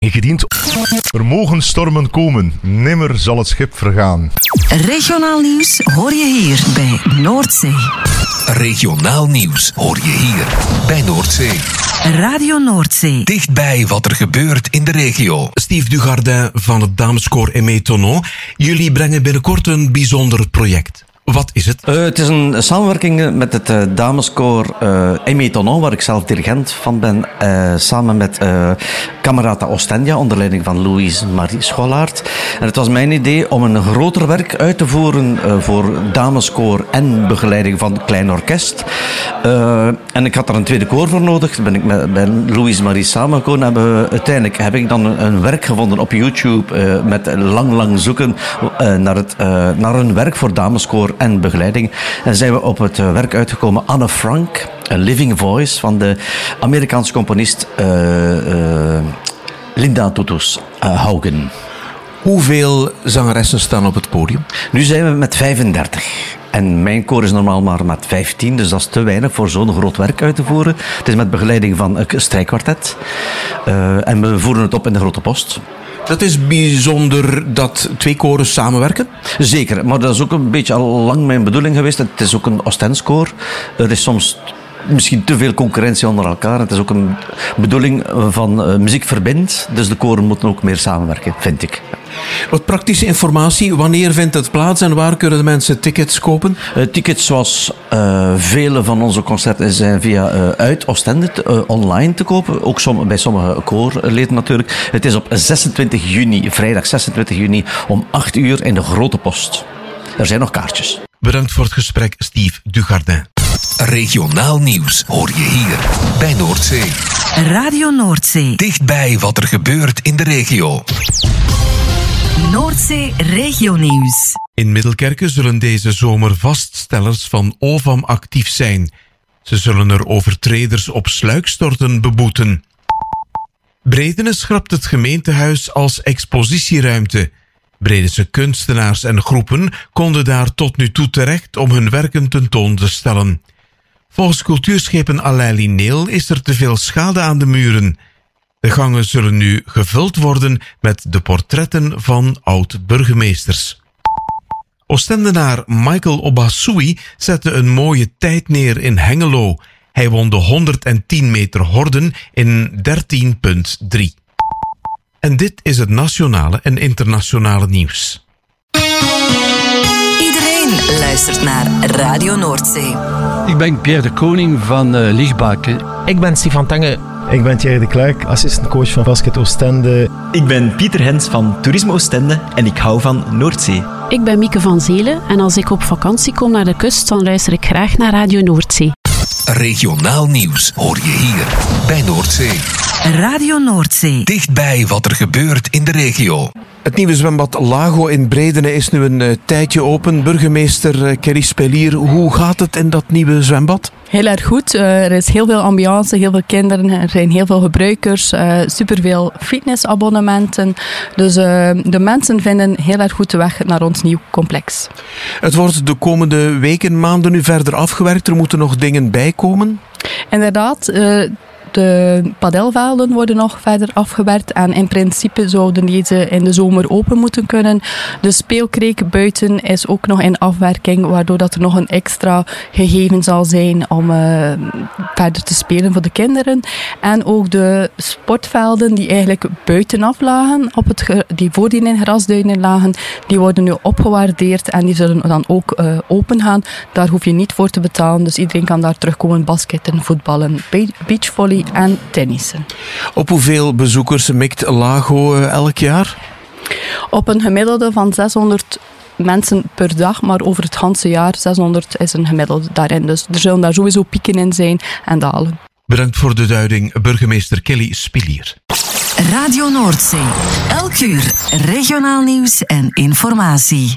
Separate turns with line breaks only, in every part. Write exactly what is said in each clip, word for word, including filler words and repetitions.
ingediend. Er mogen stormen komen, nimmer zal het schip vergaan.
Regionaal nieuws hoor je hier bij Noordzee.
Regionaal nieuws hoor je hier bij Noordzee.
Radio Noordzee.
Dichtbij wat er gebeurt in de regio.
Steve Dugardin van het dameskoor Aimé Tonneau. Jullie brengen binnenkort een bijzonder project. Wat is het?
Uh, het is een samenwerking met het uh, dameskoor uh, Aimé Tonneau, waar ik zelf dirigent van ben, uh, samen met uh, Camerata Oostende, onder leiding van Louise Marie Scholaert. En het was mijn idee om een groter werk uit te voeren uh, voor dameskoor en begeleiding van het klein orkest. Uh, en ik had er een tweede koor voor nodig. Toen ben ik met, met Louise Marie samengekomen. Hebben we, uiteindelijk heb ik dan een, een werk gevonden op YouTube uh, met lang, lang zoeken uh, naar, het, uh, naar een werk voor dameskoor en begeleiding. En zijn we op het werk uitgekomen Anne Frank, A Living Voice, van de Amerikaanse componist uh, uh, Linda Tutus uh, Haugen.
Hoeveel zangeressen staan op het podium?
Nu zijn we met vijfendertig. En mijn koor is normaal maar met vijftien, dus dat is te weinig voor zo'n groot werk uit te voeren. Het is met begeleiding van een strijkkwartet. Uh, en we voeren het op in de Grote Post.
Dat is bijzonder dat twee koren samenwerken?
Zeker, maar dat is ook een beetje al lang mijn bedoeling geweest. Het is ook een Oostendskoor. Er is soms misschien te veel concurrentie onder elkaar. Het is ook een bedoeling van uh, muziek verbindt. Dus de koren moeten ook meer samenwerken, vind ik.
Wat praktische informatie. Wanneer vindt het plaats en waar kunnen de mensen tickets kopen?
Uh, tickets zoals uh, vele van onze concerten zijn via uh, uit Oostende uh, online te kopen. Ook som, bij sommige koorleden natuurlijk. Het is op zesentwintig juni, vrijdag zesentwintig juni om acht uur in de Grote Post. Er zijn nog kaartjes.
Bedankt voor het gesprek, Steve Dugardin.
Regionaal nieuws hoor je hier bij Noordzee.
Radio Noordzee.
Dichtbij wat er gebeurt in de regio.
Noordzee Regionieuws.
In Middelkerke zullen deze zomer vaststellers van O V A M actief zijn. Ze zullen er overtreders op sluikstorten beboeten. Bredene schrapt het gemeentehuis als expositieruimte. Bredense kunstenaars en groepen konden daar tot nu toe terecht om hun werken tentoon te stellen. Volgens cultuurschepen Alain Lineel is er te veel schade aan de muren. De gangen zullen nu gevuld worden met de portretten van oud-burgemeesters. Oostendenaar Michael Obasui zette een mooie tijd neer in Hengelo. Hij won de honderdtien meter horden in dertien komma drie. En dit is het nationale en internationale nieuws.
Iedereen luistert naar Radio Noordzee.
Ik ben Pierre de Koning van uh, Liegbaken.
Ik ben Stefan Tange.
Ik ben Thierry de Klerk, assistentcoach van Basket Oostende.
Ik ben Pieter Hens van Toerisme Oostende en ik hou van Noordzee.
Ik ben Mieke van Zelen en als ik op vakantie kom naar de kust, dan luister ik graag naar Radio Noordzee.
Regionaal nieuws hoor je hier bij Noordzee.
Radio Noordzee.
Dichtbij wat er gebeurt in de regio.
Het nieuwe zwembad Lago in Bredene is nu een uh, tijdje open. Burgemeester uh, Kerry Spelier, hoe gaat het in dat nieuwe zwembad?
Heel erg goed. Uh, er is heel veel ambiance, heel veel kinderen, er zijn heel veel gebruikers, uh, superveel fitnessabonnementen. Dus uh, de mensen vinden heel erg goed de weg naar ons nieuw complex.
Het wordt de komende weken, maanden nu verder afgewerkt. Er moeten nog dingen bijkomen?
Inderdaad. Uh, De padelvelden worden nog verder afgewerkt en in principe zouden deze in de zomer open moeten kunnen. De speelkreek buiten is ook nog in afwerking, waardoor dat er nog een extra gegeven zal zijn om uh, verder te spelen voor de kinderen. En ook de sportvelden die eigenlijk buitenaf lagen, op het, die voordien in grasduinen lagen, die worden nu opgewaardeerd en die zullen dan ook uh, open gaan. Daar hoef je niet voor te betalen, dus iedereen kan daar terugkomen basketten, voetballen, beachvolley en tennissen.
Op hoeveel bezoekers mikt Lago uh, elk jaar?
Op een gemiddelde van zeshonderd mensen per dag, maar over het ganse jaar zeshonderd is een gemiddelde daarin. Dus er zullen daar sowieso pieken in zijn en dalen.
Bedankt voor de duiding, burgemeester Kelly Spilier.
Radio Noordzee. Elk uur regionaal nieuws en informatie.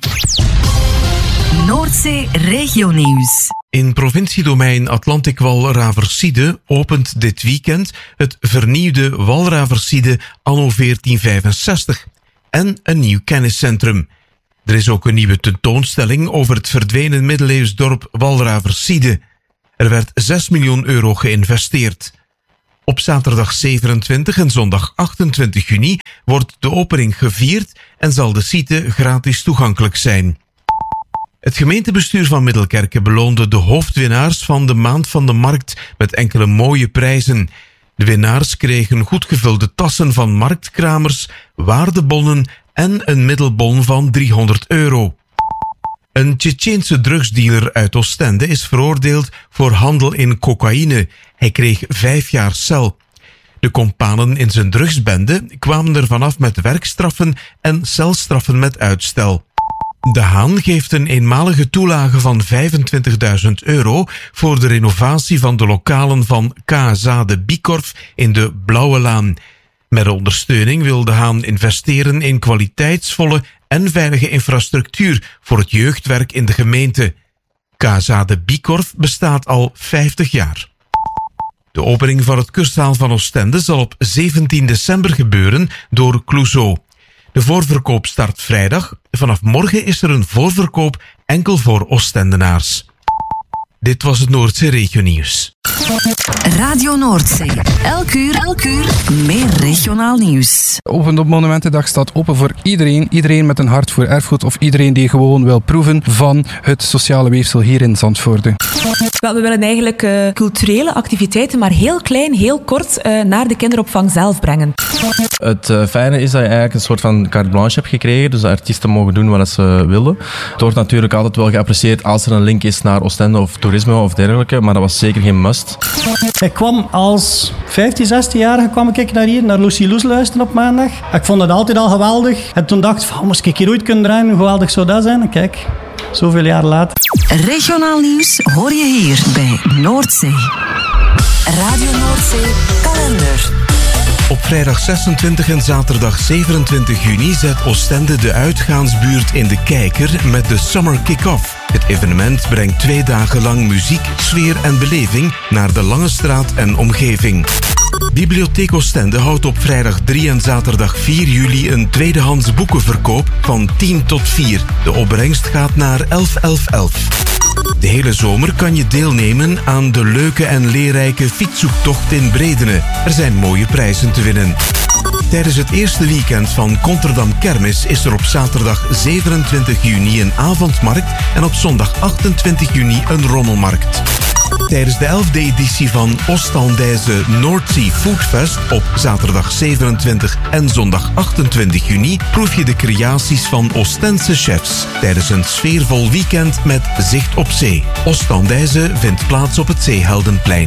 Noordzee Regionieuws.
In provinciedomein Atlantic Walraversiede opent dit weekend het vernieuwde Walraversiede anno veertien vijfenzestig en een nieuw kenniscentrum. Er is ook een nieuwe tentoonstelling over het verdwenen middeleeuws dorp Walraversiede. Er werd zes miljoen euro geïnvesteerd. Op zaterdag zevenentwintig en zondag achtentwintig juni wordt de opening gevierd en zal de site gratis toegankelijk zijn. Het gemeentebestuur van Middelkerke beloonde de hoofdwinnaars van de Maand van de Markt met enkele mooie prijzen. De winnaars kregen goed gevulde tassen van marktkramers, waardebonnen en een middelbon van driehonderd euro. Een Tsjetsjeense drugsdealer uit Oostende is veroordeeld voor handel in cocaïne. Hij kreeg vijf jaar cel. De kompanen in zijn drugsbende kwamen er vanaf met werkstraffen en celstraffen met uitstel. De Haan geeft een eenmalige toelage van vijfentwintigduizend euro voor de renovatie van de lokalen van K S A de Bikorf in de Blauwe Laan. Met ondersteuning wil de Haan investeren in kwaliteitsvolle en veilige infrastructuur voor het jeugdwerk in de gemeente. K S A de Bikorf bestaat al vijftig jaar. De opening van het kurszaal van Oostende zal op zeventien december gebeuren door Clouseau. De voorverkoop start vrijdag. Vanaf morgen is er een voorverkoop enkel voor Oostendenaars. Dit was het Noordzee Regionieuws.
Radio Noordzee. Elk uur, elk uur meer regionaal nieuws.
Open op Monumentendag staat open voor iedereen. Iedereen met een hart voor erfgoed of iedereen die gewoon wil proeven van het sociale weefsel hier in Zandvoorde.
Wel, we willen eigenlijk uh, culturele activiteiten, maar heel klein, heel kort, uh, naar de kinderopvang zelf brengen.
Het uh, fijne is dat je eigenlijk een soort van carte blanche hebt gekregen, dus de artiesten mogen doen wat ze willen. Het wordt natuurlijk altijd wel geapprecieerd als er een link is naar Oostende of toerisme of dergelijke, maar dat was zeker geen must.
Ik kwam als vijftien, zestienjarige kwam ik naar hier, naar Lucy Loes luisteren op maandag. Ik vond het altijd al geweldig. En toen dacht ik, van, moest ik hier ooit kunnen draaien, hoe geweldig zou dat zijn? En kijk, zoveel jaar later.
Regionaal nieuws hoor je hier bij Noordzee. Radio Noordzee kalender.
Op vrijdag zesentwintig en zaterdag zevenentwintig juni zet Oostende de uitgaansbuurt in de kijker met de Summer Kick-Off. Het evenement brengt twee dagen lang muziek, sfeer en beleving naar de Lange Straat en omgeving. Bibliotheek Oostende houdt op vrijdag drie en zaterdag vier juli een tweedehands boekenverkoop van tien tot vier. De opbrengst gaat naar elf elf elf. De hele zomer kan je deelnemen aan de leuke en leerrijke fietszoektocht in Bredene. Er zijn mooie prijzen te winnen. Tijdens het eerste weekend van Konterdam Kermis is er op zaterdag zevenentwintig juni een avondmarkt en op zondag achtentwintig juni een rommelmarkt. Tijdens de elfde editie van Oostendijse Noordzee Foodfest op zaterdag zevenentwintig en zondag achtentwintig juni proef je de creaties van Oostense chefs tijdens een sfeervol weekend met zicht op zee. Oostendijse vindt plaats op het Zeeheldenplein.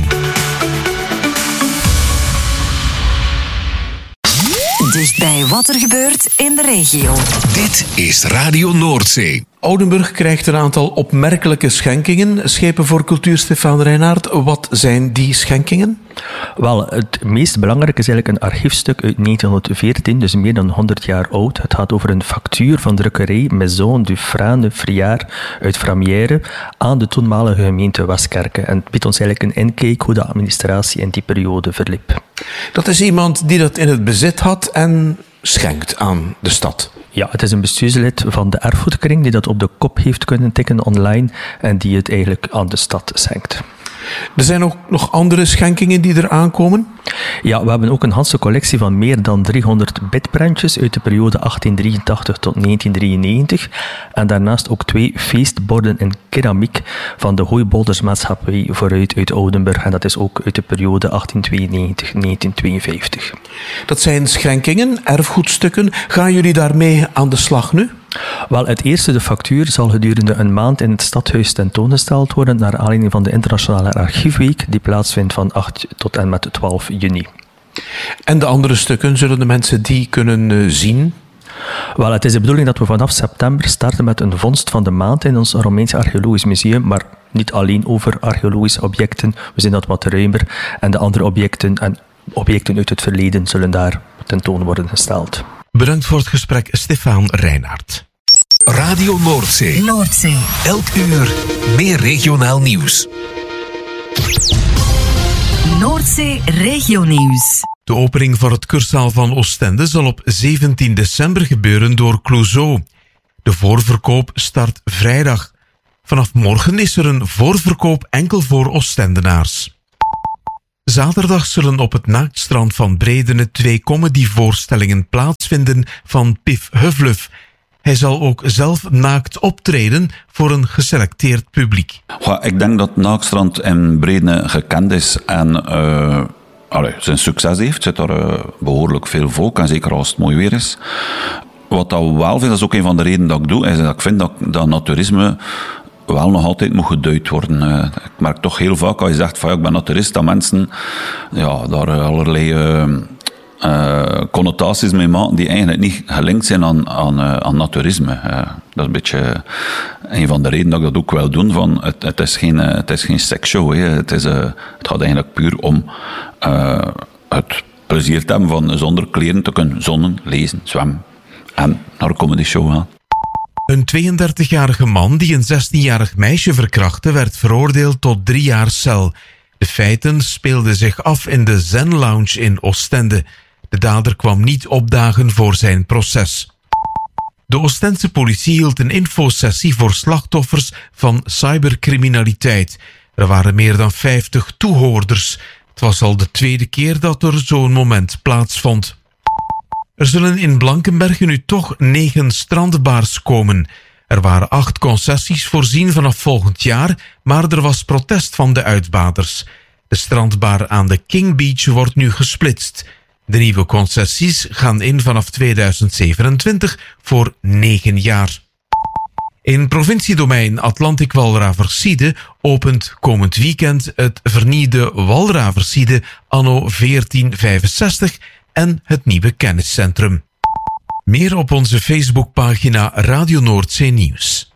Dichtbij wat er gebeurt in de regio.
Dit is Radio Noordzee.
Oudenburg krijgt een aantal opmerkelijke schenkingen. Schepen voor cultuur, Stefan Reinaert. Wat zijn die schenkingen?
Wel, het meest belangrijke is eigenlijk een archiefstuk uit negentienhonderdveertien, dus meer dan honderd jaar oud. Het gaat over een factuur van drukkerij Maison du Frane Friard uit Framière aan de toenmalige gemeente Waskerke. En het biedt ons eigenlijk een inkijk hoe de administratie in die periode verliep.
Dat is iemand die dat in het bezit had en schenkt aan de stad.
Ja, het is een bestuurslid van de erfgoedkring die dat op de kop heeft kunnen tikken online en die het eigenlijk aan de stad schenkt.
Er zijn ook nog andere schenkingen die er aankomen?
Ja, we hebben ook een ganse collectie van meer dan driehonderd bitprentjes uit de periode achttien drieëntachtig tot negentien drieënnegentig. En daarnaast ook twee feestborden in keramiek van de Hooiboldersmaatschappij vooruit uit Oudenburg. En dat is ook uit de periode achttien tweeënnegentig tot negentien tweeënvijftig.
Dat zijn schenkingen, erfgoedstukken. Gaan jullie daarmee aan de slag nu?
Wel, het eerste, de factuur, zal gedurende een maand in het stadhuis tentoongesteld worden naar aanleiding van de Internationale Archiefweek die plaatsvindt van acht tot en met twaalf juni.
En de andere stukken, zullen de mensen die kunnen uh, zien?
Wel, het is de bedoeling dat we vanaf september starten met een vondst van de maand in ons Romeins Archeologisch Museum, maar niet alleen over archeologische objecten, we zijn dat wat ruimer en de andere objecten en objecten uit het verleden zullen daar tentoon worden gesteld.
Bedankt voor het gesprek, Stefan Reinaert.
Radio Noordzee.
Noordzee.
Elk uur meer regionaal nieuws.
Noordzee regionieuws.
De opening van het kurszaal van Oostende zal op zeventien december gebeuren door Clouseau. De voorverkoop start vrijdag. Vanaf morgen is er een voorverkoop enkel voor Oostendenaars. Zaterdag zullen op het naaktstrand van Bredene twee comedyvoorstellingen plaatsvinden van Pief Huvluf. Hij zal ook zelf naakt optreden voor een geselecteerd publiek.
Ja, ik denk dat Naaktstrand in Bredene gekend is en uh, allee, zijn succes heeft. Er zit daar uh, behoorlijk veel volk en zeker als het mooi weer is. Wat dat wel vind, dat is ook een van de redenen dat ik doe, is dat ik vind dat, dat naturisme wel nog altijd moet geduid worden. Uh, ik merk toch heel vaak als je zegt van ja, ik ben naturist, dat mensen ja, daar allerlei uh, uh, connotaties mee maken die eigenlijk niet gelinkt zijn aan, aan, uh, aan naturisme. Uh, dat is een beetje een van de redenen dat ik dat ook wil doen. Van het, het, is geen, uh, het is geen seksshow. Hè. Het, is, uh, het gaat eigenlijk puur om uh, het plezier te hebben van zonder kleren te kunnen zonnen, lezen, zwemmen en naar een comedy show gaan.
Een tweeëndertigjarige man die een zestienjarig meisje verkrachtte werd veroordeeld tot drie jaar cel. De feiten speelden zich af in de Zen Lounge in Oostende. De dader kwam niet opdagen voor zijn proces. De Oostense politie hield een infosessie voor slachtoffers van cybercriminaliteit. Er waren meer dan vijftig toehoorders. Het was al de tweede keer dat er zo'n moment plaatsvond. Er zullen in Blankenberge nu toch negen strandbars komen. Er waren acht concessies voorzien vanaf volgend jaar, maar er was protest van de uitbaters. De strandbar aan de King Beach wordt nu gesplitst. De nieuwe concessies gaan in vanaf tweeduizend zevenentwintig voor negen jaar. In provinciedomein Atlantic Walraversiede opent komend weekend het vernieuwde Walraversiede anno veertien vijfenzestig en het nieuwe kenniscentrum. Meer op onze Facebookpagina Radio Noordzee Nieuws.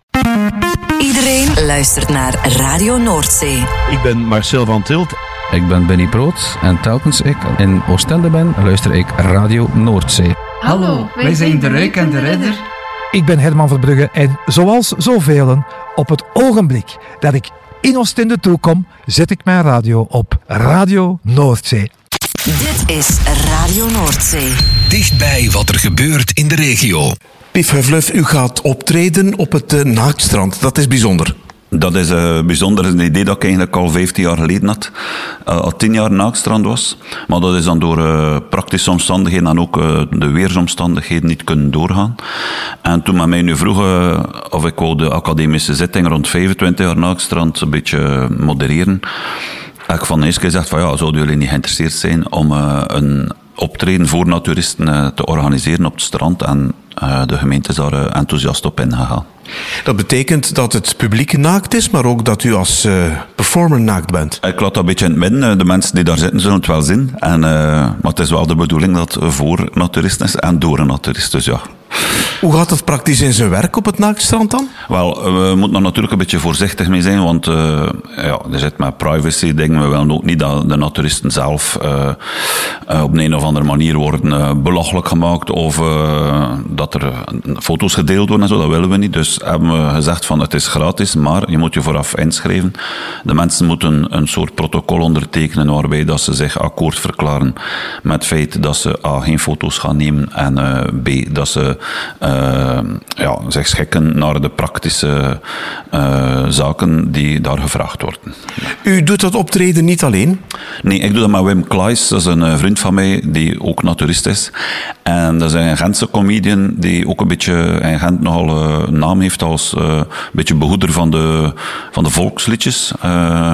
Iedereen luistert naar Radio Noordzee.
Ik ben Marcel van Tilt.
Ik ben Benny Brood en telkens ik in Oostende ben, luister ik Radio Noordzee.
Hallo, wij zijn de Ruik en de Ridder.
Ik ben Herman Verbrugge en zoals zoveel, op het ogenblik dat ik in Oostende toekom, zet ik mijn radio op Radio Noordzee.
Dit is Radio Noordzee.
Dichtbij wat er gebeurt in de regio.
Pief Huvluf, u gaat optreden op het uh, Naaktstrand. Dat is bijzonder.
Dat is uh, bijzonder. Dat is een idee dat ik eigenlijk al vijftien jaar geleden had. Uh, al tien jaar Naaktstrand was. Maar dat is dan door uh, praktische omstandigheden en ook uh, de weersomstandigheden niet kunnen doorgaan. En toen men mij nu vroeg uh, of ik wou de academische zitting rond vijfentwintig jaar Naaktstrand een beetje modereren, heb ik van de eerste keer gezegd van ja, zouden jullie niet geïnteresseerd zijn om uh, een optreden voor naturisten uh, te organiseren op het strand, en uh, de gemeente is daar uh, enthousiast op ingegaan.
Dat betekent dat het publiek naakt is, maar ook dat u als uh, performer naakt bent.
Ik laat dat een beetje in het midden. De mensen die daar zitten zullen het wel zien. En, uh, maar het is wel de bedoeling dat het voor naturisten is en door een naturist. Dus ja.
Hoe gaat dat praktisch in zijn werk op het Naaktstrand dan?
Wel, we moeten er natuurlijk een beetje voorzichtig mee zijn, want uh, ja, er zit met privacy dingen. We willen ook niet dat de naturisten zelf uh, uh, op een of andere manier worden uh, belachelijk gemaakt of uh, dat er foto's gedeeld worden en zo. Dat willen we niet. Dus hebben we gezegd van het is gratis, maar je moet je vooraf inschrijven. De mensen moeten een soort protocol ondertekenen waarbij dat ze zich akkoord verklaren met het feit dat ze A, geen foto's gaan nemen en uh, B, dat ze uh, ja, zich schikken naar de praktische uh, zaken die daar gevraagd worden.
U doet dat optreden niet alleen?
Nee, ik doe dat met Wim Klaes. Dat is een vriend van mij die ook naturist is. En dat is een Gentse comedian die ook een beetje in Gent nogal uh, naam heeft als uh, een beetje behoeder van de, van de volksliedjes. Uh,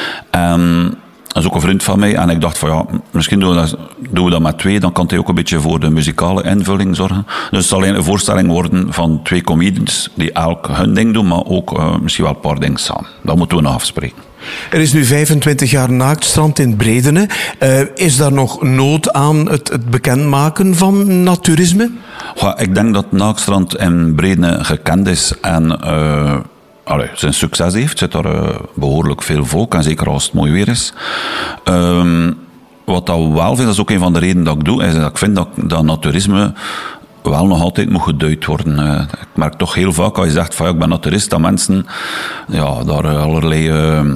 en dat is ook een vriend van mij. En ik dacht van ja, misschien doen we, dat, doen we dat met twee. Dan kan hij ook een beetje voor de muzikale invulling zorgen. Dus het zal alleen een voorstelling worden van twee comedians die elk hun ding doen, maar ook uh, misschien wel een paar dingen samen. Dat moeten we nog afspreken.
Er is nu vijfentwintig jaar Naaktstrand in Bredene. Uh, is daar nog nood aan het, het bekendmaken van naturisme?
Ja, ik denk dat Naaktstrand in Bredene gekend is en uh, allee, zijn succes heeft. Er zit daar uh, behoorlijk veel volk en zeker als het mooi weer is. Um, wat dat wel vind, dat is ook een van de redenen dat ik doe, is dat ik vind dat, dat naturisme wel nog altijd moet geduid worden. Uh, ik merk toch heel vaak als je zegt van ja, ik ben naturist, dat mensen ja, daar allerlei uh,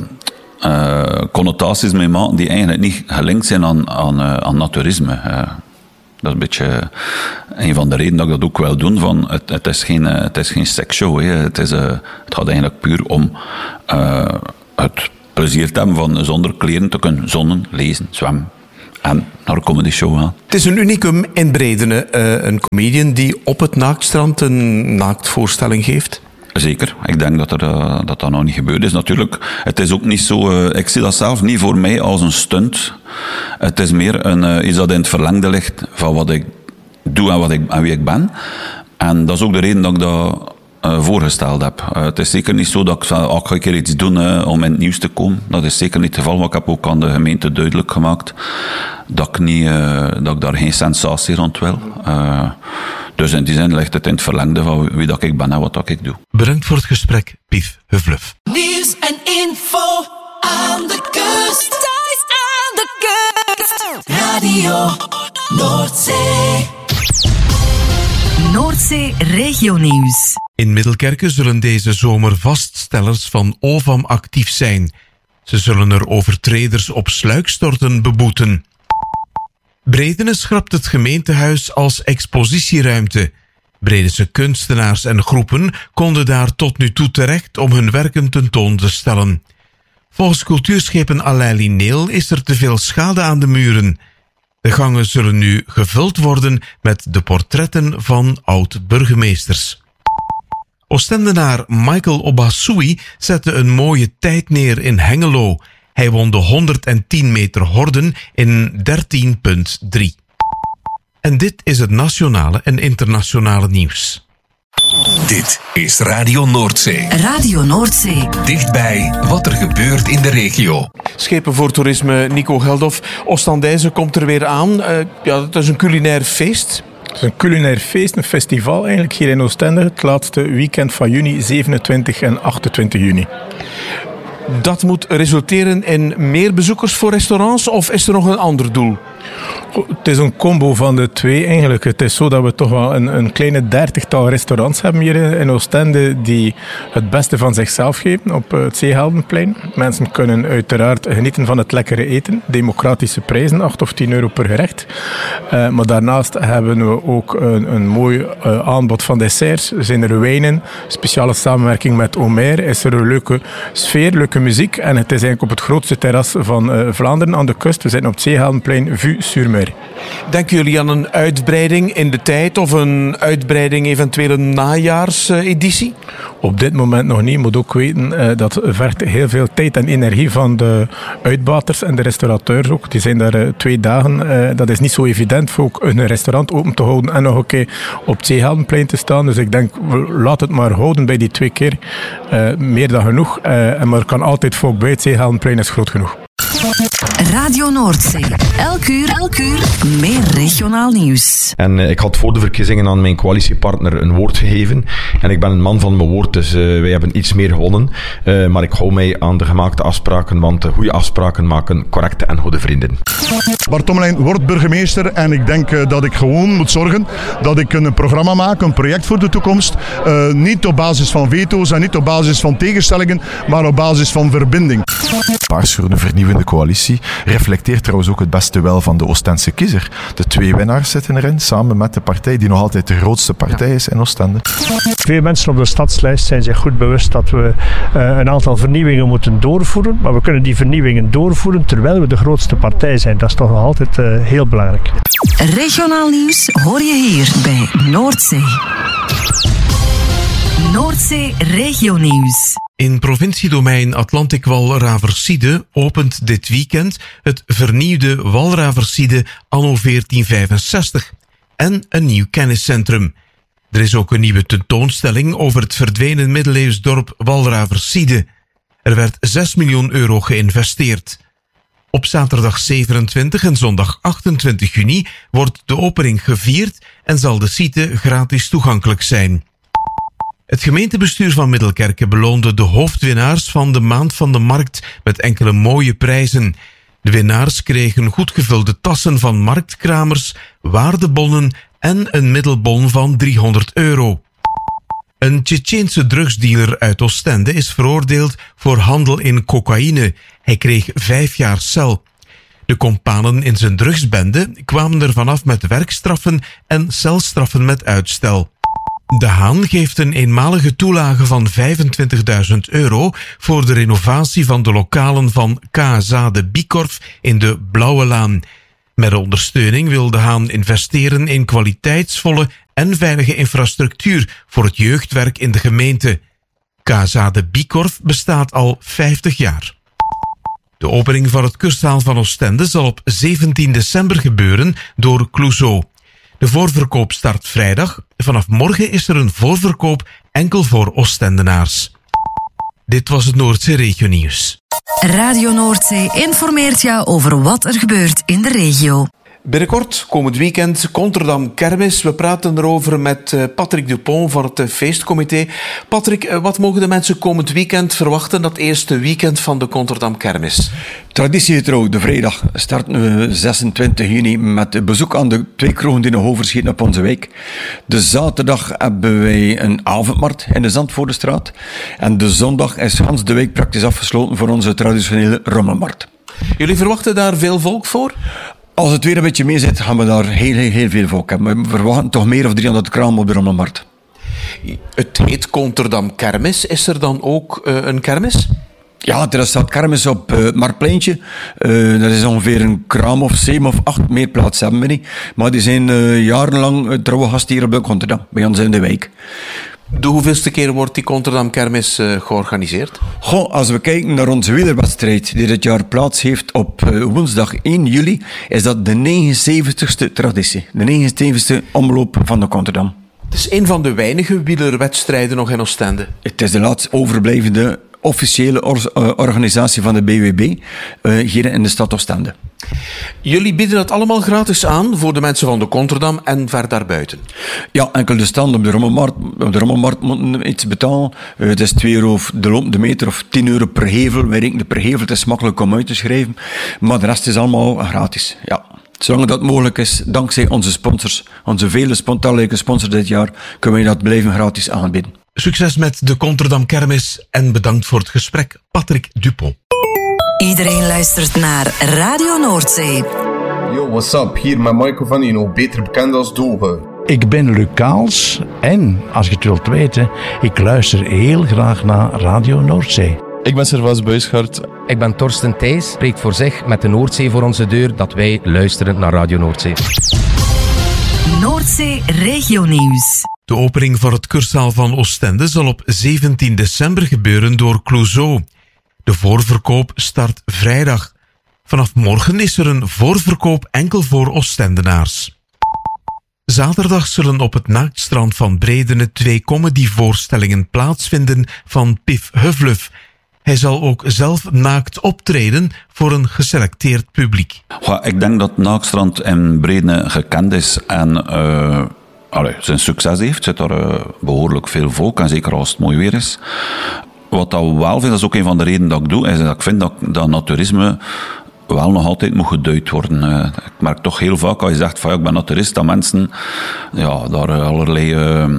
uh, connotaties mee maken die eigenlijk niet gelinkt zijn aan, aan, uh, aan naturisme. Uh, dat is een beetje een van de redenen dat ik dat ook wil doen. Van het, het is geen, uh, het is geen seksshow. Het, is, uh, het gaat eigenlijk puur om uh, het plezier te hebben van zonder kleren te kunnen zonnen, lezen, zwemmen en naar een comedy show gaan.
Het is een unicum in Bredene, uh, een comedian die op het naaktstrand een naaktvoorstelling geeft.
Zeker. Ik denk dat, er, uh, dat dat nog niet gebeurd is. Natuurlijk, het is ook niet zo... Uh, ik zie dat zelf niet voor mij als een stunt. Het is meer een, uh, iets dat in het verlengde ligt van wat ik doe en, wat ik, en wie ik ben. En dat is ook de reden dat ik dat uh, voorgesteld heb. Uh, het is zeker niet zo dat ik van, oh, ik ga een keer iets doen uh, om in het nieuws te komen. Dat is zeker niet het geval. Maar ik heb ook aan de gemeente duidelijk gemaakt dat ik, niet, uh, dat ik daar geen sensatie rond wil. Uh, Dus in die zin ligt het in het verlengde van wie dat ik ben en wat dat ik doe.
Bedankt voor het gesprek, Pief Huvluf.
Nieuws en info aan de kust. Thuis aan de kust. Radio Noordzee. Noordzee regionieuws.
In Middelkerke zullen deze zomer vaststellers van O V A M actief zijn. Ze zullen er overtreders op sluikstorten beboeten. Bredene schrapt het gemeentehuis als expositieruimte. Bredense kunstenaars en groepen konden daar tot nu toe terecht om hun werken tentoon te stellen. Volgens cultuurschepen Alain Lineel is er te veel schade aan de muren. De gangen zullen nu gevuld worden met de portretten van oud-burgemeesters. Oostendenaar Michael Obasui zette een mooie tijd neer in Hengelo. Hij won de honderdtien meter horden in dertien komma drie. En dit is het nationale en internationale nieuws.
Dit is Radio Noordzee.
Radio Noordzee.
Dichtbij wat er gebeurt in de regio.
Schepen voor toerisme Nico Geldof. Oostendijze komt er weer aan. Uh, ja, het is een culinair feest.
Het is een culinair feest, een festival eigenlijk hier in Oostende. Het laatste weekend van juni, zevenentwintig en achtentwintig juni.
Dat moet resulteren in meer bezoekers voor restaurants of is er nog een ander doel?
Het is een combo van de twee eigenlijk. Het is zo dat we toch wel een, een kleine dertigtal restaurants hebben hier in Oostende die het beste van zichzelf geven op het Zeeheldenplein. Mensen kunnen uiteraard genieten van het lekkere eten. Democratische prijzen, acht of tien euro per gerecht. Uh, maar daarnaast hebben we ook een, een mooi uh, aanbod van desserts. Er zijn er wijnen, speciale samenwerking met Omer. Is er een leuke sfeer, leuke muziek. En het is eigenlijk op het grootste terras van uh, Vlaanderen aan de kust. We zitten op het Zeeheldenplein, Vue-sur-Mer.
Denken jullie aan een uitbreiding in de tijd of een uitbreiding eventueel een najaarseditie?
Op dit moment nog niet. Je moet ook weten uh, dat vergt heel veel tijd en energie van de uitbaters en de restaurateurs ook. Die zijn daar uh, twee dagen. Uh, dat is niet zo evident voor ook een restaurant open te houden en nog een keer op het Zeeheldenplein te staan. Dus ik denk, laat het maar houden bij die twee keer. Uh, meer dan genoeg. Uh, maar er kan altijd volk bij. Het Zeeheldenplein is groot genoeg.
Radio Noordzee. Elk uur, elk uur meer regionaal nieuws.
En uh, ik had voor de verkiezingen aan mijn coalitiepartner een woord gegeven. En ik ben een man van mijn woord, dus uh, wij hebben iets meer gewonnen. Uh, maar ik hou mij aan de gemaakte afspraken, want uh, goede afspraken maken correcte en goede vrienden.
Bart Tommelijn wordt burgemeester en ik denk uh, dat ik gewoon moet zorgen dat ik een programma maak, een project voor de toekomst. Uh, niet op basis van veto's en niet op basis van tegenstellingen, maar op basis van verbinding.
Paars voor een vernieuwende coalitie reflecteert trouwens ook het beste wel van de Oostense kiezer. De twee winnaars zitten erin, samen met de partij die nog altijd de grootste partij is in Oostende.
Veel mensen op de stadslijst zijn zich goed bewust dat we uh, een aantal vernieuwingen moeten doorvoeren. Maar we kunnen die vernieuwingen doorvoeren terwijl we de grootste partij zijn. Dat is toch nog altijd uh, heel belangrijk.
Regionaal nieuws hoor je hier bij Noordzee. Noordzee regionieuws.
In provinciedomein Atlantic Walraversiede opent dit weekend het vernieuwde Walraversiede anno veertien vijfenzestig en een nieuw kenniscentrum. Er is ook een nieuwe tentoonstelling over het verdwenen middeleeuws dorp Walraversiede. Er werd zes miljoen euro geïnvesteerd. Op zaterdag zevenentwintig en zondag achtentwintig juni wordt de opening gevierd en zal de site gratis toegankelijk zijn. Het gemeentebestuur van Middelkerke beloonde de hoofdwinnaars van de Maand van de Markt met enkele mooie prijzen. De winnaars kregen goed gevulde tassen van marktkramers, waardebonnen en een middelbon van driehonderd euro. Een Tsjetsjeense drugsdealer uit Oostende is veroordeeld voor handel in cocaïne. Hij kreeg vijf jaar cel. De kompanen in zijn drugsbende kwamen er vanaf met werkstraffen en celstraffen met uitstel. De Haan geeft een eenmalige toelage van vijfentwintigduizend euro voor de renovatie van de lokalen van K S A de Bikorf in de Blauwe Laan. Met ondersteuning wil De Haan investeren in kwaliteitsvolle en veilige infrastructuur voor het jeugdwerk in de gemeente. K S A de Bikorf bestaat al vijftig jaar. De opening van het kurszaal van Oostende zal op zeventien december gebeuren door Clouseau. De voorverkoop start vrijdag. Vanaf morgen is er een voorverkoop enkel voor Oostendenaars. Dit was het Noordzee Regio Nieuws.
Radio Noordzee informeert jou over wat er gebeurt in de regio.
Binnenkort, komend weekend, Conterdam Kermis. We praten erover met Patrick Dupont van het feestcomité. Patrick, wat mogen de mensen komend weekend verwachten, dat eerste weekend van de Conterdam Kermis?
Traditiegetrouw, de vrijdag starten we zesentwintig juni met bezoek aan de twee kroegen die nog overschieten op onze wijk. De zaterdag hebben wij een avondmarkt in de Zandvoordestraat. En de zondag is Hans de Wijk praktisch afgesloten voor onze traditionele rommelmarkt.
Jullie verwachten daar veel volk voor?
Als het weer een beetje mee zit, gaan we daar heel, heel, heel veel volk hebben. We verwachten toch meer dan driehonderd kramen op de rommelmarkt.
Het heet Conterdam Kermis. Is er dan ook uh, een kermis?
Ja, er staat kermis op uh, het Marktpleintje. Uh, dat is ongeveer een kraam of zeven of acht, meer plaats hebben we niet. Maar die zijn uh, jarenlang uh, trouwe gasten hier op de Conterdam, bij ons in de wijk.
De hoeveelste keer wordt die Conterdam Kermis uh, georganiseerd?
Goh, als we kijken naar onze wielerwedstrijd die dit jaar plaats heeft op uh, woensdag één juli, is dat de negenenzeventigste traditie. De negenenzeventigste omloop van de Conterdam.
Het is een van de weinige wielerwedstrijden nog in Oostende.
Het is de laatst overblijvende officiële or- uh, organisatie van de B W B uh, hier in de stad Oostende.
Jullie bieden dat allemaal gratis aan voor de mensen van de Conterdam en ver daarbuiten?
Ja, enkel de stand op de rommelmarkt. Op de rommelmarkt moeten iets betalen. Uh, het is twee euro de lopende meter of tien euro per hevel. Wij rekenen per hevel, het is makkelijk om uit te schrijven. Maar de rest is allemaal gratis, ja. Zolang dat mogelijk is, dankzij onze sponsors, onze vele talrijke sponsors dit jaar, kunnen wij dat blijven gratis aanbieden.
Succes met de Conterdam Kermis en bedankt voor het gesprek, Patrick Dupont.
Iedereen luistert naar Radio Noordzee.
Yo, what's up? Hier met Michael van Ino, beter bekend als Doge.
Ik ben Lucaals en, als je het wilt weten, ik luister heel graag naar Radio Noordzee.
Ik ben Servaas Buisgaard.
Ik ben Torsten Thijs. Spreekt voor zich met de Noordzee voor onze deur dat wij luisteren naar Radio Noordzee.
Noordzee Regio Nieuws.
De opening van het kurszaal van Oostende zal op zeventien december gebeuren door Clouseau. De voorverkoop start vrijdag. Vanaf morgen is er een voorverkoop enkel voor Oostendenaars. Zaterdag zullen op het naaktstrand van Bredene twee comedyvoorstellingen plaatsvinden van Piff Huffluff. Hij zal ook zelf naakt optreden voor een geselecteerd publiek.
Ja, ik denk dat Naaktstrand in Bredene gekend is en uh, allee, zijn succes heeft. Zit er uh, behoorlijk veel volk en zeker als het mooi weer is. Wat dat wel vind, dat is ook een van de redenen dat ik doe, is dat ik vind dat, dat natuurisme wel nog altijd moet geduid worden. Uh, ik merk toch heel vaak als je zegt van ja, ik ben naturist, dat mensen ja, daar allerlei uh,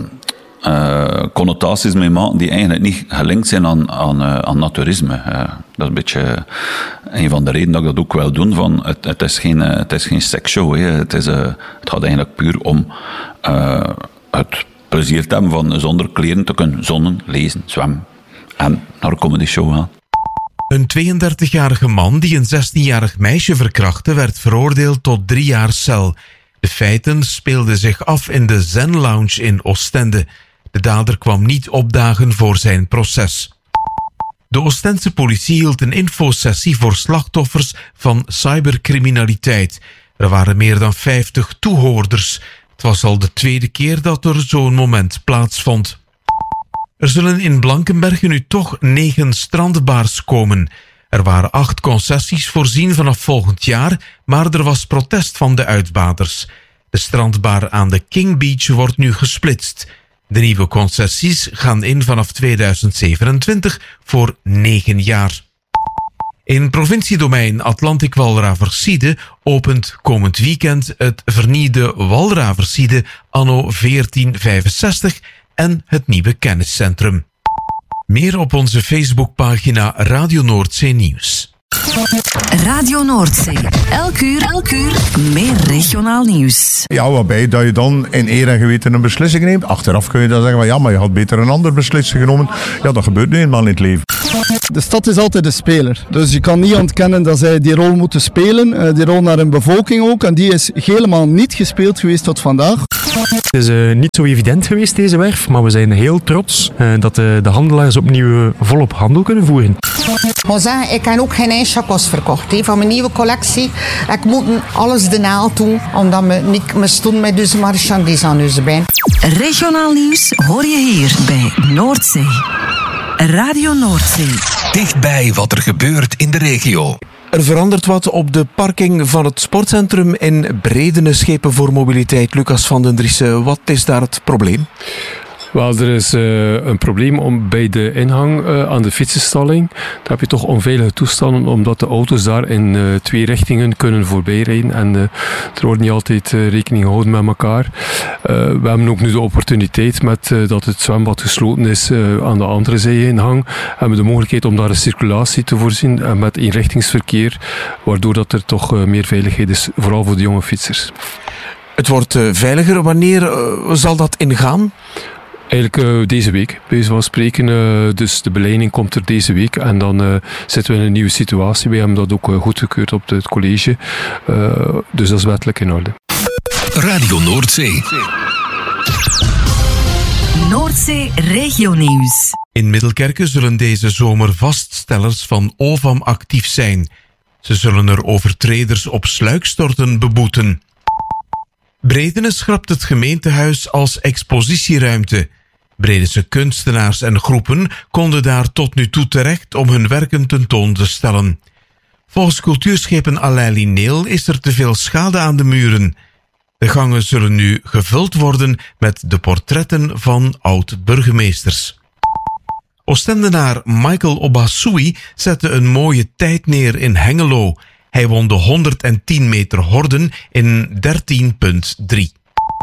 uh, connotaties mee maken die eigenlijk niet gelinkt zijn aan, aan, uh, aan naturisme. Uh, dat is een beetje een van de redenen dat ik dat ook wil doen. Van het, het is geen, uh, het is geen seksshow. Hè. Het, is, uh, het gaat eigenlijk puur om uh, het plezier te hebben van zonder kleren te kunnen zonnen, lezen, zwemmen en naar een comedy show gaan.
Een tweeëndertigjarige man die een zestienjarig meisje verkrachtte werd veroordeeld tot drie jaar cel. De feiten speelden zich af in de Zen Lounge in Oostende. De dader kwam niet opdagen voor zijn proces. De Oostense politie hield een infosessie voor slachtoffers van cybercriminaliteit. Er waren meer dan vijftig toehoorders. Het was al de tweede keer dat er zo'n moment plaatsvond. Er zullen in Blankenberge nu toch negen strandbars komen. Er waren acht concessies voorzien vanaf volgend jaar, maar er was protest van de uitbaters. De strandbar aan de King Beach wordt nu gesplitst. De nieuwe concessies gaan in vanaf tweeduizend zevenentwintig voor negen jaar. In provinciedomein Atlantic Walraversiede opent komend weekend het vernieuwde Walraversiede anno veertien vijfenzestig en het nieuwe kenniscentrum. Meer op onze Facebookpagina Radio Noordzee Nieuws.
Radio Noordzee. Elk uur, elk uur meer regionaal nieuws.
Ja, waarbij dat je dan in eer en geweten een beslissing neemt. Achteraf kun je dan zeggen, van, ja, maar je had beter een andere beslissing genomen. Ja, dat gebeurt nu eenmaal in het leven.
De stad is altijd de speler. Dus je kan niet ontkennen dat zij die rol moeten spelen. Die rol naar een bevolking ook. En die is helemaal niet gespeeld geweest tot vandaag.
Het is uh, niet zo evident geweest, deze werf. Maar we zijn heel trots uh, dat uh, de handelaars opnieuw uh, volop handel kunnen voeren.
Ik moet zeggen, ik heb ook geen ijschakos verkocht he, van mijn nieuwe collectie. Ik moet alles de naald doen, omdat we niet meer stonden met deze marchandise aan onze been.
Regionaal nieuws hoor je hier bij Noordzee. Radio Noordzee.
Dichtbij wat er gebeurt in de regio.
Er verandert wat op de parking van het sportcentrum in Bredene. Schepen voor mobiliteit. Lucas van den Driessen, wat is daar het probleem?
Wel, er is uh, een probleem om bij de ingang uh, aan de fietsenstalling. Daar heb je toch onveilige toestanden, omdat de auto's daar in uh, twee richtingen kunnen voorbijrijden. En uh, er wordt niet altijd uh, rekening gehouden met elkaar. Uh, we hebben ook nu de opportuniteit, met uh, dat het zwembad gesloten is uh, aan de andere zijingang, hebben we de mogelijkheid om daar een circulatie te voorzien uh, met eenrichtingsverkeer, waardoor dat er toch uh, meer veiligheid is, vooral voor de jonge fietsers.
Het wordt uh, veiliger. Wanneer uh, zal dat ingaan?
Eigenlijk uh, deze week, bij wijze van spreken. Uh, dus de beleiding komt er deze week en dan uh, zitten we in een nieuwe situatie. We hebben dat ook uh, goedgekeurd op het college. Uh, dus dat is wettelijk in orde.
Radio Noordzee.
Noordzee regionieuws.
In Middelkerke zullen deze zomer vaststellers van O V A M actief zijn. Ze zullen er overtreders op sluikstorten beboeten. Bredene schrapt het gemeentehuis als expositieruimte. Bredense kunstenaars en groepen konden daar tot nu toe terecht om hun werken tentoon te stellen. Volgens cultuurschepen Alain Lineel is er te veel schade aan de muren. De gangen zullen nu gevuld worden met de portretten van oud-burgemeesters. Oostendenaar Michael Obasui zette een mooie tijd neer in Hengelo. Hij won de honderdtien meter horden in dertien komma drie.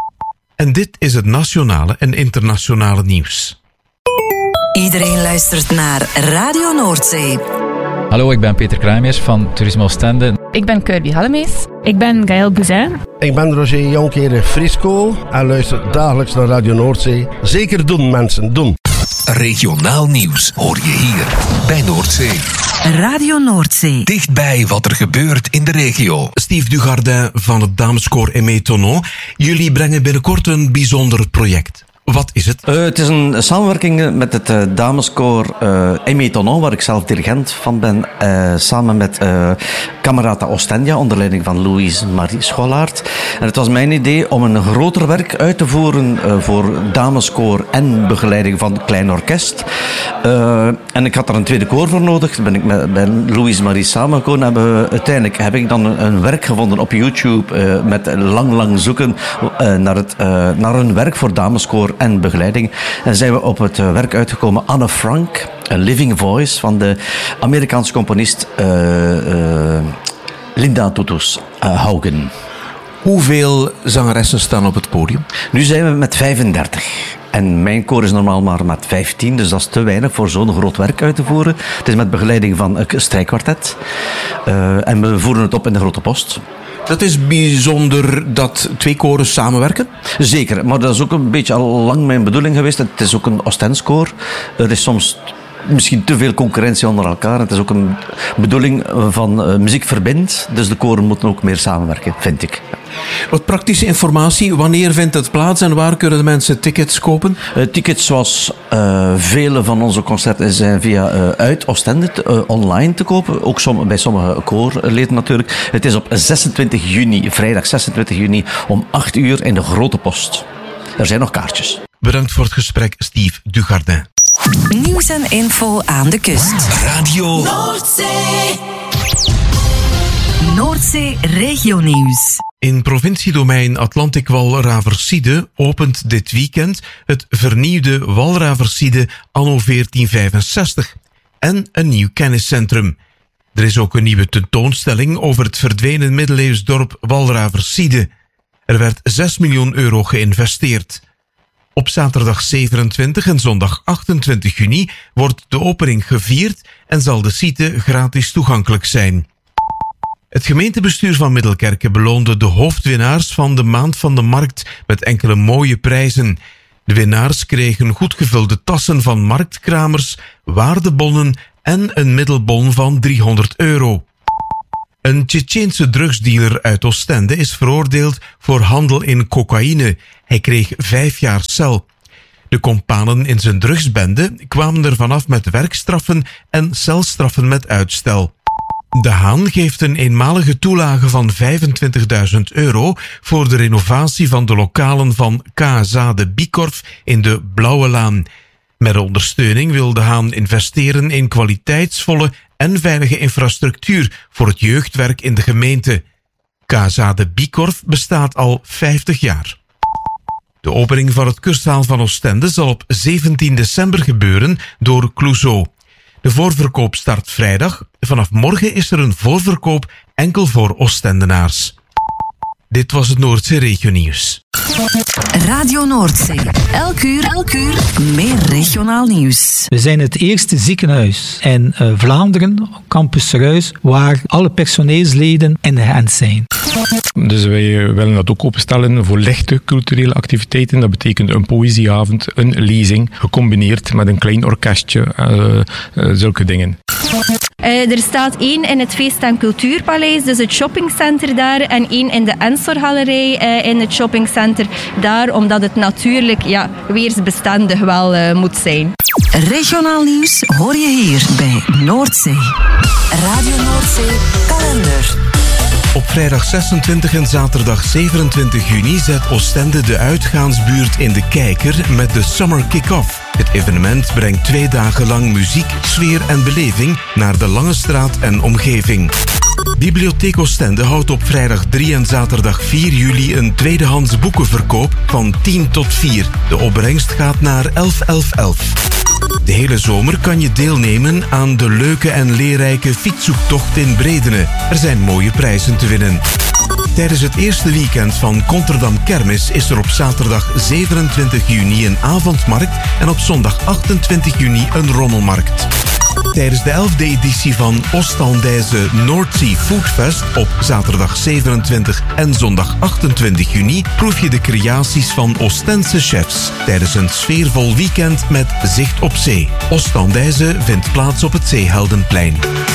En dit is het nationale en internationale nieuws.
Iedereen luistert naar Radio Noordzee.
Hallo, ik ben Peter Kruijmers van Toerisme Oostende.
Ik ben Kirby Hallemees. Ik ben Gaël Bouzin.
Ik ben Roger Jonkeren Frisco en luister dagelijks naar Radio Noordzee. Zeker doen, mensen, doen.
Regionaal nieuws hoor je hier bij Noordzee.
Radio Noordzee.
Dichtbij wat er gebeurt in de regio.
Steve Dugardin van het dameskoor Aimé Tonneau. Jullie brengen binnenkort een bijzonder project. Wat is het?
Uh, het is een samenwerking met het uh, dameskoor uh, Aimé Tonneau, waar ik zelf dirigent van ben, uh, samen met uh, Camerata Oostende, onder leiding van Louise Marie Scholaert. En het was mijn idee om een groter werk uit te voeren uh, voor dameskoor en begeleiding van het klein orkest. Uh, en ik had er een tweede koor voor nodig. Toen ben ik met, met Louise Marie samengekomen. Hebben we, uiteindelijk heb ik dan een, een werk gevonden op YouTube uh, met lang, lang zoeken uh, naar, het, uh, naar een werk voor dameskoor en begeleiding. En zijn we op het werk uitgekomen Anne Frank, A Living Voice van de Amerikaanse componist uh, uh, Linda Tutus uh, Haugen.
Hoeveel zangeressen staan op het podium?
Nu zijn we met vijfendertig. En mijn koor is normaal maar met vijftien, dus dat is te weinig voor zo'n groot werk uit te voeren. Het is met begeleiding van een strijkkwartet. Uh, en we voeren het op in de Grote Post.
Dat is bijzonder dat twee koren samenwerken?
Zeker, maar dat is ook een beetje al lang mijn bedoeling geweest. Het is ook een Oostendskoor. Er is soms misschien te veel concurrentie onder elkaar. Het is ook een bedoeling van uh, muziek verbindt. Dus de koren moeten ook meer samenwerken, vind ik.
Wat praktische informatie. Wanneer vindt het plaats en waar kunnen de mensen tickets kopen?
Uh, tickets zoals uh, vele van onze concerten zijn via uh, uit Oostende uh, online te kopen. Ook som, bij sommige koorleden natuurlijk. Het is op zesentwintig juni, vrijdag zesentwintig juni om acht uur in de Grote Post. Er zijn nog kaartjes.
Bedankt voor het gesprek, Steve Dugardin.
Nieuws en info aan de kust.
Radio
Noordzee. Noordzee regionieuws.
In provinciedomein Atlantic Walraversiede opent dit weekend het vernieuwde Walraversiede anno veertien vijfenzestig en een nieuw kenniscentrum. Er is ook een nieuwe tentoonstelling over het verdwenen middeleeuws dorp Walraversiede. Er werd zes miljoen euro geïnvesteerd. Op zaterdag zevenentwintig en zondag achtentwintig juni wordt de opening gevierd en zal de site gratis toegankelijk zijn. Het gemeentebestuur van Middelkerke beloonde de hoofdwinnaars van de Maand van de Markt met enkele mooie prijzen. De winnaars kregen goed gevulde tassen van marktkramers, waardebonnen en een middelbon van driehonderd euro. Een Tsjetsjeense drugsdealer uit Oostende is veroordeeld voor handel in cocaïne. Hij kreeg vijf jaar cel. De kompanen in zijn drugsbende kwamen er vanaf met werkstraffen en celstraffen met uitstel. De Haan geeft een eenmalige toelage van vijfentwintigduizend euro voor de renovatie van de lokalen van K S A de Bikorf in de Blauwe Laan. Met de ondersteuning wil de Haan investeren in kwaliteitsvolle en veilige infrastructuur voor het jeugdwerk in de gemeente. K S A de Bikorf bestaat al vijftig jaar. De opening van het Kurszaal van Oostende zal op zeventien december gebeuren door Clouseau. De voorverkoop start vrijdag. Vanaf morgen is er een voorverkoop enkel voor Oostendenaars. Dit was het Noordzee Regio Nieuws.
Radio Noordzee. Elk uur, elk uur meer regionaal nieuws.
We zijn het eerste ziekenhuis in uh, Vlaanderen, Campus Ruis, waar alle personeelsleden ingeënt zijn.
Dus wij willen dat ook openstellen voor lichte culturele activiteiten. Dat betekent een poëzieavond, een lezing, gecombineerd met een klein orkestje, uh, uh, zulke dingen.
Uh, er staat één in het Feest- en Cultuurpaleis, dus het shoppingcenter daar, en één in de Ensor-galerij uh, in het shoppingcenter daar, omdat het natuurlijk ja, weersbestendig wel uh, moet zijn.
Regionaal nieuws hoor je hier bij Noordzee. Radio Noordzee kalender.
Op vrijdag zesentwintig en zaterdag zevenentwintig juni zet Oostende de uitgaansbuurt in de kijker met de Summer Kick-Off. Het evenement brengt twee dagen lang muziek, sfeer en beleving naar de Lange Straat en omgeving. Bibliotheek Oostende houdt op vrijdag drie en zaterdag vier juli een tweedehands boekenverkoop van tien tot vier. De opbrengst gaat naar elf elf elf. De hele zomer kan je deelnemen aan de leuke en leerrijke fietszoektocht in Bredene. Er zijn mooie prijzen te winnen. Tijdens het eerste weekend van Konterdam Kermis is er op zaterdag zevenentwintig juni een avondmarkt en op zondag achtentwintig juni een rommelmarkt. Tijdens de elfde editie van Oostendijse Noordzee Foodfest op zaterdag zevenentwintig en zondag achtentwintig juni proef je de creaties van Oostense chefs tijdens een sfeervol weekend met zicht op zee. Oostendijse vindt plaats op het Zeeheldenplein.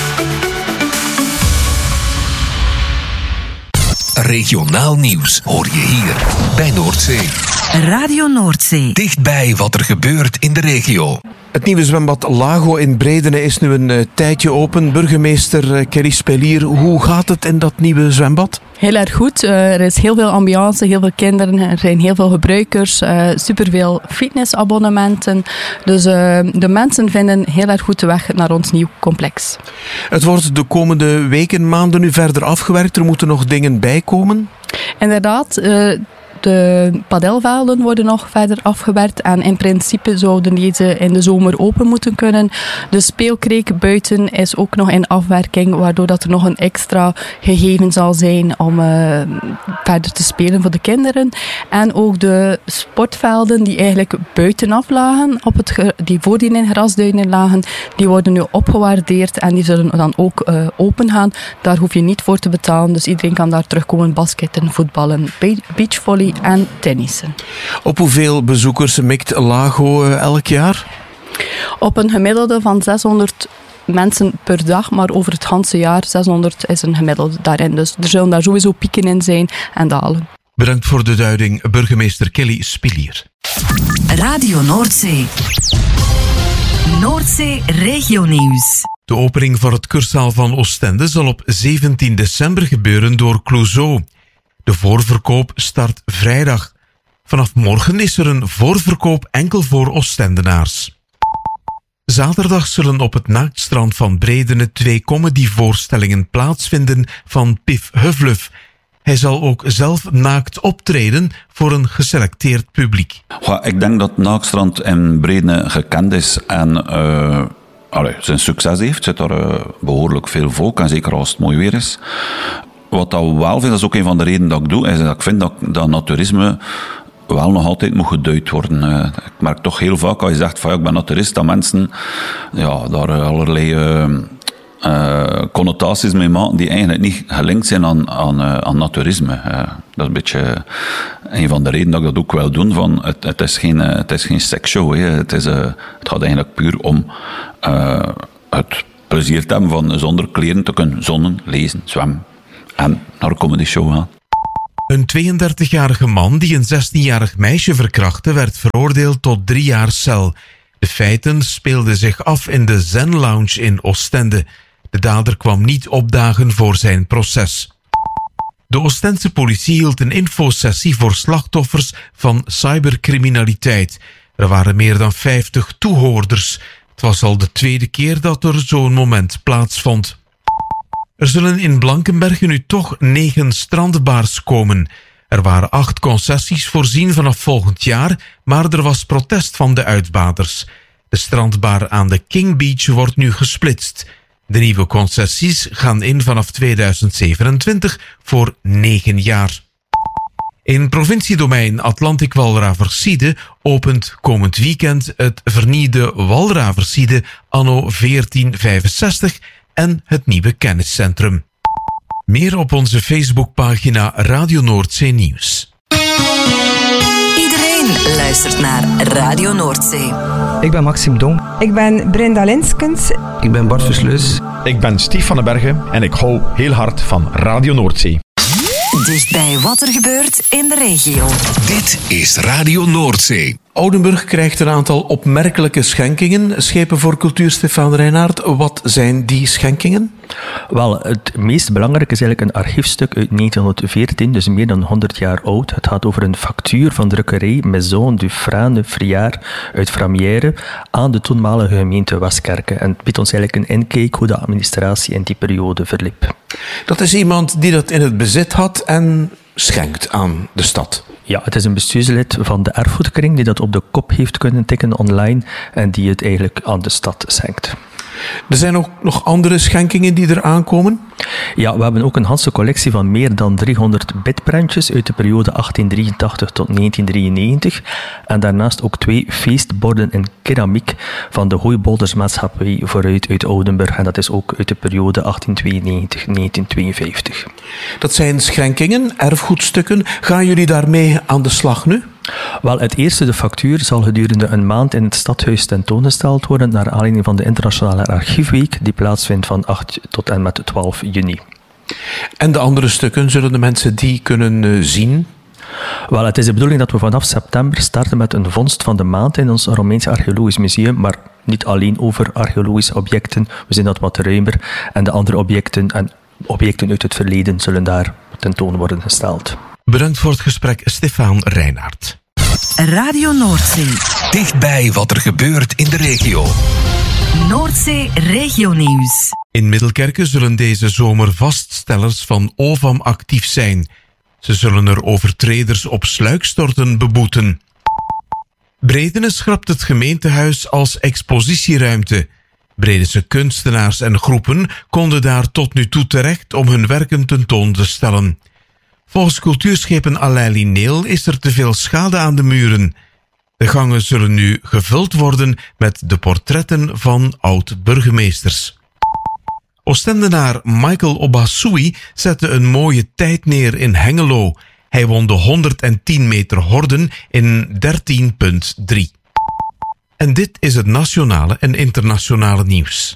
Regionaal nieuws hoor je hier bij Noordzee.
Radio Noordzee.
Dichtbij wat er gebeurt in de regio.
Het nieuwe zwembad Lago in Bredene is nu een uh, tijdje open. Burgemeester uh, Kerry Spelier, hoe gaat het in dat nieuwe zwembad?
Heel erg goed. Uh, er is heel veel ambiance, heel veel kinderen, er zijn heel veel gebruikers, uh, superveel fitnessabonnementen. Dus uh, de mensen vinden heel erg goed de weg naar ons nieuw complex.
Het wordt de komende weken, maanden nu verder afgewerkt. Er moeten nog dingen bijkomen?
Inderdaad. Uh, De padelvelden worden nog verder afgewerkt en in principe zouden deze in de zomer open moeten kunnen. De speelkreek buiten is ook nog in afwerking, waardoor dat er nog een extra gegeven zal zijn om uh, verder te spelen voor de kinderen. En ook de sportvelden die eigenlijk buitenaf lagen, op het, die voordien in grasduinen lagen, die worden nu opgewaardeerd en die zullen dan ook uh, open gaan. Daar hoef je niet voor te betalen, dus iedereen kan daar terugkomen basketten, voetballen, beachvolley en tennissen.
Op hoeveel bezoekers mikt Lago uh, elk jaar?
Op een gemiddelde van zeshonderd mensen per dag, maar over het hele jaar zeshonderd is een gemiddelde daarin. Dus er zullen daar sowieso pieken in zijn en dalen.
Bedankt voor de duiding, burgemeester Kelly Spilier.
Radio Noordzee. Noordzee Regio Nieuws.
De opening van het Kurszaal van Oostende zal op zeventien december gebeuren door Clouseau. De voorverkoop start vrijdag. Vanaf morgen is er een voorverkoop enkel voor Oostendenaars. Zaterdag zullen op het naaktstrand van Bredene twee comedyvoorstellingen plaatsvinden van Pif Huvluf. Hij zal ook zelf naakt optreden voor een geselecteerd publiek.
Ja, ik denk dat Naaktstrand in Bredene gekend is en uh, allee, zijn succes heeft. Zit er uh, behoorlijk veel volk en zeker als het mooi weer is. Wat dat wel vind, dat is ook een van de redenen dat ik doe, is dat ik vind dat, dat naturisme wel nog altijd moet geduid worden. Uh, ik merk toch heel vaak als je zegt van ja, ik ben naturist, dat mensen ja, daar allerlei uh, uh, connotaties mee maken die eigenlijk niet gelinkt zijn aan, aan, uh, aan naturisme. Uh, dat is een beetje een van de redenen dat ik dat ook wil doen. Van het, het, is geen, uh, het is geen seksshow. Hè. Het, is, uh, het gaat eigenlijk puur om uh, het plezier te hebben van zonder kleren te kunnen zonnen, lezen, zwemmen en naar een comedy show gaan.
Een tweeëndertigjarige man die een zestienjarig meisje verkrachtte werd veroordeeld tot drie jaar cel. De feiten speelden zich af in de Zen Lounge in Oostende. De dader kwam niet opdagen voor zijn proces. De Oostense politie hield een infosessie voor slachtoffers van cybercriminaliteit. Er waren meer dan vijftig toehoorders. Het was al de tweede keer dat er zo'n moment plaatsvond. Er zullen in Blankenberge nu toch negen strandbars komen. Er waren acht concessies voorzien vanaf volgend jaar, maar er was protest van de uitbaters. De strandbar aan de King Beach wordt nu gesplitst. De nieuwe concessies gaan in vanaf tweeduizend zevenentwintig voor negen jaar. In provinciedomein Atlantic Walraverside opent komend weekend het vernieuwde Walraverside anno veertien vijfenzestig en het nieuwe kenniscentrum. Meer op onze Facebookpagina Radio Noordzee Nieuws.
Iedereen luistert naar Radio Noordzee.
Ik ben Maxime Dong.
Ik ben Brenda Linskens.
Ik ben Bart Versluis.
Ik ben Stief van den Bergen en ik hou heel hard van Radio Noordzee.
Dichtbij wat er gebeurt in de regio.
Dit is Radio Noordzee.
Oudenburg krijgt een aantal opmerkelijke schenkingen. Schepen voor Cultuur, Stefan Reinaert. Wat zijn die schenkingen?
Wel, het meest belangrijke is eigenlijk een archiefstuk uit negentienhonderdveertien, dus meer dan honderd jaar oud. Het gaat over een factuur van drukkerij Maison du Frane Friard uit Framières aan de toenmalige gemeente Waskerke. En het biedt ons eigenlijk een inkijk hoe de administratie in die periode verliep.
Dat is iemand die dat in het bezit had en schenkt aan de stad.
Ja, het is een bestuurslid van de erfgoedkring die dat op de kop heeft kunnen tikken online en die het eigenlijk aan de stad schenkt.
Er zijn ook nog andere schenkingen die er aankomen?
Ja, we hebben ook een ganse collectie van meer dan driehonderd bitprentjes uit de periode achttien drieëntachtig tot negentien drieënnegentig. En daarnaast ook twee feestborden in keramiek van de Hooiboldersmaatschappij vooruit uit Oudenburg. En dat is ook uit de periode achttien tweeënnegentig tot negentien tweeënvijftig.
Dat zijn schenkingen, erfgoedstukken. Gaan jullie daarmee aan de slag nu?
Wel, het eerste, de factuur, zal gedurende een maand in het stadhuis tentoongesteld worden naar aanleiding van de Internationale Archiefweek die plaatsvindt van acht tot en met twaalf juni.
En de andere stukken, zullen de mensen die kunnen uh, zien?
Wel, het is de bedoeling dat we vanaf september starten met een vondst van de maand in ons Romeins Archeologisch Museum, maar niet alleen over archeologische objecten, we zien dat wat ruimer en de andere objecten en objecten uit het verleden zullen daar tentoon worden gesteld.
Bedankt voor het gesprek, Stefan Reinaert.
Radio Noordzee.
Dichtbij wat er gebeurt in de regio.
Noordzee Regionieuws.
In Middelkerke zullen deze zomer vaststellers van O V A M actief zijn. Ze zullen er overtreders op sluikstorten beboeten. Bredene schrapt het gemeentehuis als expositieruimte. Bredense kunstenaars en groepen konden daar tot nu toe terecht om hun werken tentoon te stellen. Volgens cultuurschepen Alain Lineel is er te veel schade aan de muren. De gangen zullen nu gevuld worden met de portretten van oud-burgemeesters. Oostendenaar Michael Obasui zette een mooie tijd neer in Hengelo. Hij won de honderdtien meter horden in dertien komma drie. En dit is het nationale en internationale nieuws.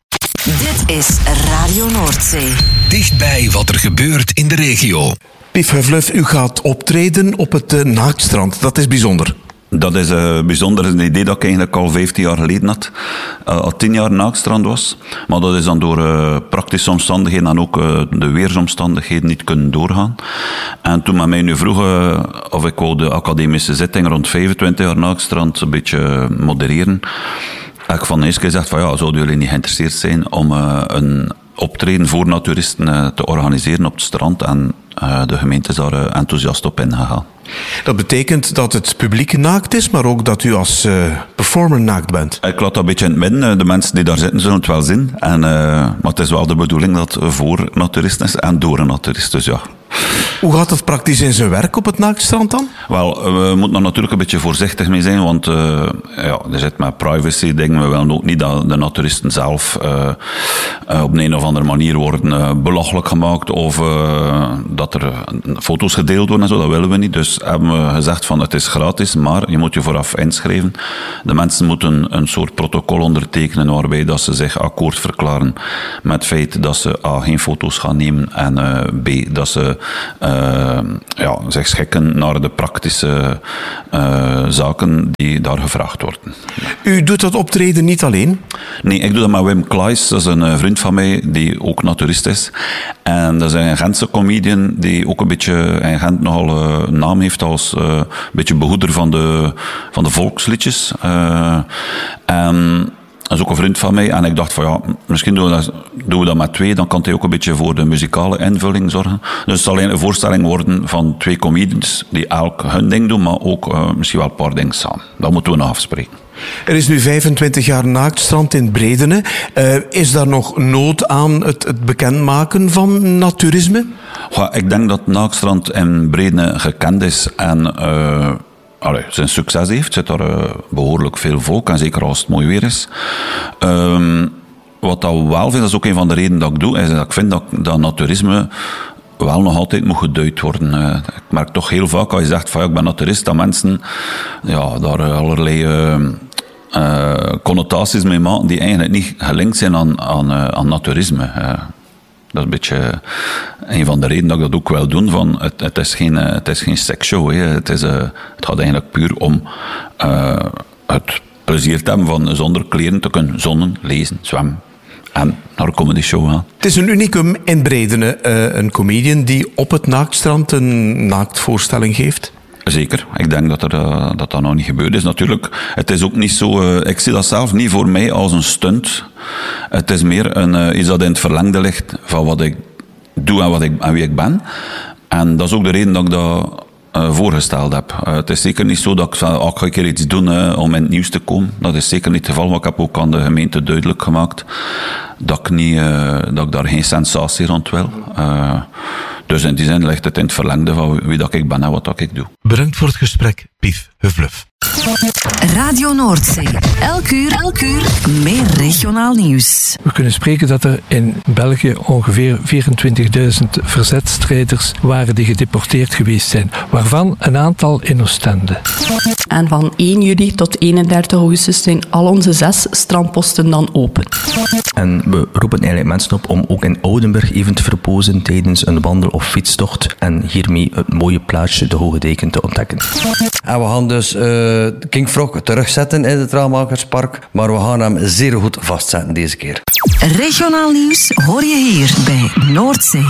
Dit is Radio Noordzee.
Dichtbij wat er gebeurt in de regio.
Pief Huvlef, u gaat optreden op het uh, Naaktstrand. Dat is bijzonder.
Dat is uh, bijzonder. Dat is een idee dat ik eigenlijk al vijftien jaar geleden had. Uh, al tien jaar Naaktstrand was. Maar dat is dan door uh, praktische omstandigheden en ook uh, de weersomstandigheden niet kunnen doorgaan. En toen men mij nu vroeg uh, of ik wou de academische zitting rond vijfentwintig jaar Naaktstrand een beetje modereren, heb ik van de eerste keer gezegd van ja, zouden jullie niet geïnteresseerd zijn om uh, een optreden voor naturisten uh, te organiseren op het strand, en uh, de gemeente is daar uh, enthousiast op ingegaan.
Dat betekent dat het publiek naakt is, maar ook dat u als uh, performer naakt bent.
Ik laat dat een beetje in het midden. De mensen die daar zitten zullen het wel zien. En, uh, maar het is wel de bedoeling dat het voor naturisten is en door een naturist. Dus ja.
Hoe gaat het praktisch in zijn werk op het Naaktstrand dan?
Wel, we moeten er natuurlijk een beetje voorzichtig mee zijn, want uh, ja, er zit met privacy dingen. We willen ook niet dat de naturisten zelf uh, uh, op een of andere manier worden uh, belachelijk gemaakt of uh, dat er foto's gedeeld worden en zo. Dat willen we niet. Dus hebben we gezegd van het is gratis, maar je moet je vooraf inschrijven. De mensen moeten een soort protocol ondertekenen waarbij dat ze zich akkoord verklaren met het feit dat ze A, geen foto's gaan nemen en uh, B, dat ze uh, ja, zich schikken naar de praktische uh, zaken die daar gevraagd worden.
U doet dat optreden niet alleen?
Nee, ik doe dat met Wim Klaes. Dat is een uh, vriend van mij die ook naturist is. En dat is een Gentse comedian die ook een beetje in Gent nogal uh, naam heeft als uh, een beetje behoeder van de, van de volksliedjes. Uh, en dat is ook een vriend van mij. En ik dacht van ja, misschien doen we dat, doen we dat met twee. Dan kan hij ook een beetje voor de muzikale invulling zorgen. Dus het zal alleen een voorstelling worden van twee comedians die elk hun ding doen, maar ook uh, misschien wel een paar dingen samen. Dat moeten we nog afspreken.
Er is nu vijfentwintig jaar Naaktstrand in Bredene. Uh, is daar nog nood aan het, het bekendmaken van naturisme?
Ja, ik denk dat Naaktstrand in Bredene gekend is en uh, allee, zijn succes heeft. Er zit daar uh, behoorlijk veel volk en zeker als het mooi weer is. Um, wat dat wel vind, dat is ook een van de redenen dat ik doe, is dat ik vind dat, dat naturisme wel nog altijd moet geduid worden. Uh, ik merk toch heel vaak, als je zegt van ja, ik ben naturist, dat mensen ja, daar allerlei uh, uh, connotaties mee maken die eigenlijk niet gelinkt zijn aan, aan, uh, aan naturisme. Uh, dat is een beetje een van de redenen dat ik dat ook wil doen. Van het, het, is geen, uh, het is geen seksshow. Hè. Het, is, uh, het gaat eigenlijk puur om uh, het plezier te hebben van zonder kleren te kunnen zonnen, lezen, zwemmen. En naar een comedy show gaan.
Het is een unicum in Bredene, uh, een comedian die op het Naaktstrand een naaktvoorstelling geeft.
Zeker. Ik denk dat, er, uh, dat dat nog niet gebeurd is. Natuurlijk, het is ook niet zo... Uh, ik zie dat zelf niet voor mij als een stunt. Het is meer een, uh, iets dat in het verlengde ligt van wat ik doe en, wat ik, en wie ik ben. En dat is ook de reden dat ik dat uh, voorgesteld heb. Uh, het is zeker niet zo dat ik van, oh, ik ga een keer iets doen uh, om in het nieuws te komen. Dat is zeker niet het geval, maar ik heb ook aan de gemeente duidelijk gemaakt dat ik, niet, uh, dat ik daar geen sensatie rond wil. Uh, dus in die zin ligt het in het verlengde van wie dat ik ben en wat dat ik doe.
Bedankt voor het gesprek, Pief Hufluf.
Radio Noordzee. Elk uur, elk uur meer regionaal nieuws.
We kunnen spreken dat er in België ongeveer vierentwintigduizend verzetstrijders waren die gedeporteerd geweest zijn, waarvan een aantal in Oostende.
En van één juli tot eenendertig augustus zijn al onze zes strandposten dan open.
En we roepen eigenlijk mensen op om ook in Oudenburg even te verpozen tijdens een wandel- of fietstocht en hiermee het mooie plaatsje de Hoge Deken te ontdekken.
En we gaan dus uh, King Frog terugzetten in het Raammakerspark, maar we gaan hem zeer goed vastzetten deze keer.
Regionaal nieuws hoor je hier bij Noordzee.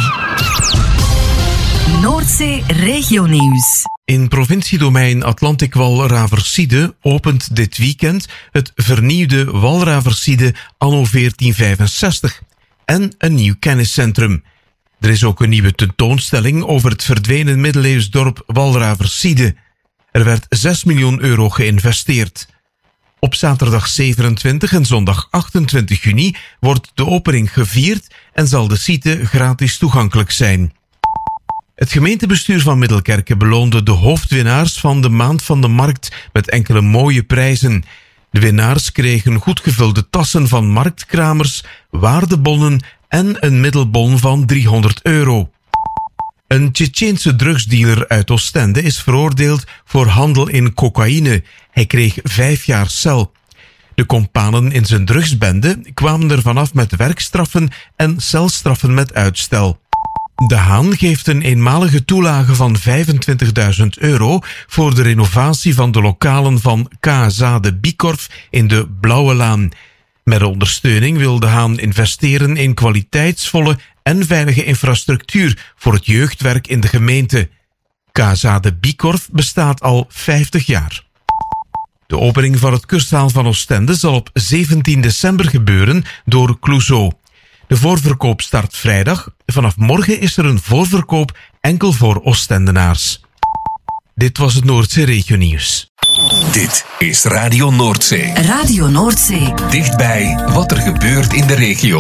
Noordzee Regionieuws.
In provinciedomein Atlantic Walraverside opent dit weekend het vernieuwde Walraverside anno veertien vijfenzestig en een nieuw kenniscentrum. Er is ook een nieuwe tentoonstelling over het verdwenen middeleeuws dorp Walraverside. Er werd zes miljoen euro geïnvesteerd. Op zaterdag zevenentwintig en zondag achtentwintig juni wordt de opening gevierd en zal de site gratis toegankelijk zijn. Het gemeentebestuur van Middelkerke beloonde de hoofdwinnaars van de Maand van de Markt met enkele mooie prijzen. De winnaars kregen goed gevulde tassen van marktkramers, waardebonnen en een middelbon van driehonderd euro. Een Tsjetsjeense drugsdealer uit Oostende is veroordeeld voor handel in cocaïne. Hij kreeg vijf jaar cel. De companen in zijn drugsbende kwamen er vanaf met werkstraffen en celstraffen met uitstel. De Haan geeft een eenmalige toelage van vijfentwintigduizend euro voor de renovatie van de lokalen van K S A de Bikorf in de Blauwe Laan. Met ondersteuning wil de Haan investeren in kwaliteitsvolle en veilige infrastructuur voor het jeugdwerk in de gemeente. K S A de Bikorf bestaat al vijftig jaar. De opening van het Kurszaal van Oostende zal op zeventien december gebeuren door Clouseau. De voorverkoop start vrijdag. Vanaf morgen is er een voorverkoop enkel voor Oostendenaars. Dit was het Noordzee Regionieuws.
Dit is Radio Noordzee.
Radio Noordzee.
Dichtbij wat er gebeurt in de regio.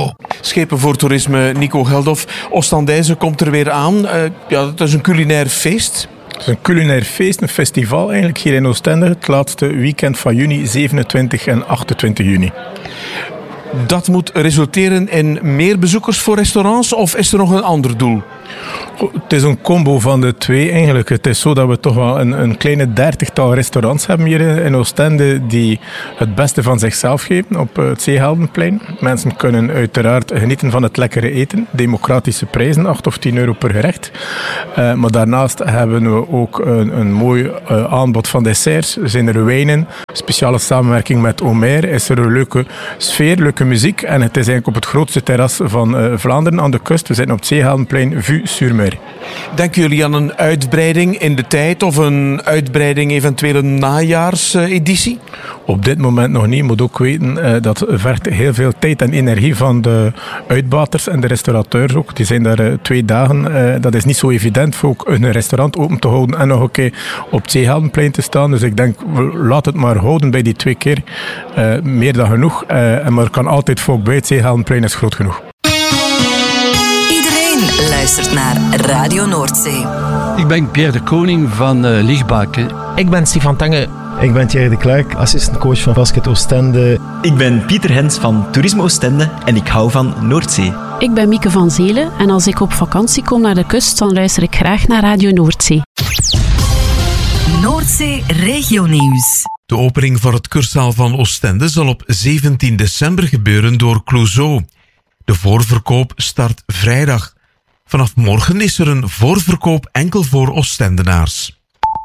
Schepen voor Toerisme, Nico Geldof. Oostendijze komt er weer aan. Uh, ja, het is een culinair feest.
Het is een culinair feest, een festival eigenlijk hier in Oostende. Het laatste weekend van juni, zevenentwintig en achtentwintig juni.
Dat moet resulteren in meer bezoekers voor restaurants of is er nog een ander doel?
Het is een combo van de twee eigenlijk. Het is zo dat we toch wel een, een kleine dertigtal restaurants hebben hier in Oostende die het beste van zichzelf geven op het Zeeheldenplein. Mensen kunnen uiteraard genieten van het lekkere eten. Democratische prijzen, acht of tien euro per gerecht. Uh, maar daarnaast hebben we ook een, een mooi uh, aanbod van desserts. Er zijn er wijnen, speciale samenwerking met Omer. Is er een leuke sfeer, leuke muziek. En het is eigenlijk op het grootste terras van uh, Vlaanderen aan de kust. We zitten op het Zeeheldenplein, Vue sur Mer.
Denken jullie aan een uitbreiding in de tijd of een uitbreiding eventueel een najaarseditie?
Op dit moment nog niet. Je moet ook weten uh, dat vergt heel veel tijd en energie van de uitbaters en de restaurateurs ook. Die zijn daar uh, twee dagen. Uh, dat is niet zo evident voor ook een restaurant open te houden en nog een keer op het Zeeheldenplein te staan. Dus ik denk, laat het maar houden bij die twee keer. Uh, meer dan genoeg. Uh, maar er kan altijd volk bij. Het Zeeheldenplein is groot genoeg.
Luistert naar Radio Noordzee.
Ik ben Pierre de Koning van uh, Lichtbaken.
Ik ben Stefan Tange.
Ik ben Thierry de Klerk, assistentcoach van Basket Oostende.
Ik ben Pieter Hens van Toerisme Oostende en ik hou van Noordzee.
Ik ben Mieke van Zelen en als ik op vakantie kom naar de kust, dan luister ik graag naar Radio Noordzee.
Noordzee Regionieuws.
De opening van het Kursaal van Oostende zal op zeventien december gebeuren door Clouseau. De voorverkoop start vrijdag. Vanaf morgen is er een voorverkoop enkel voor Oostendenaars.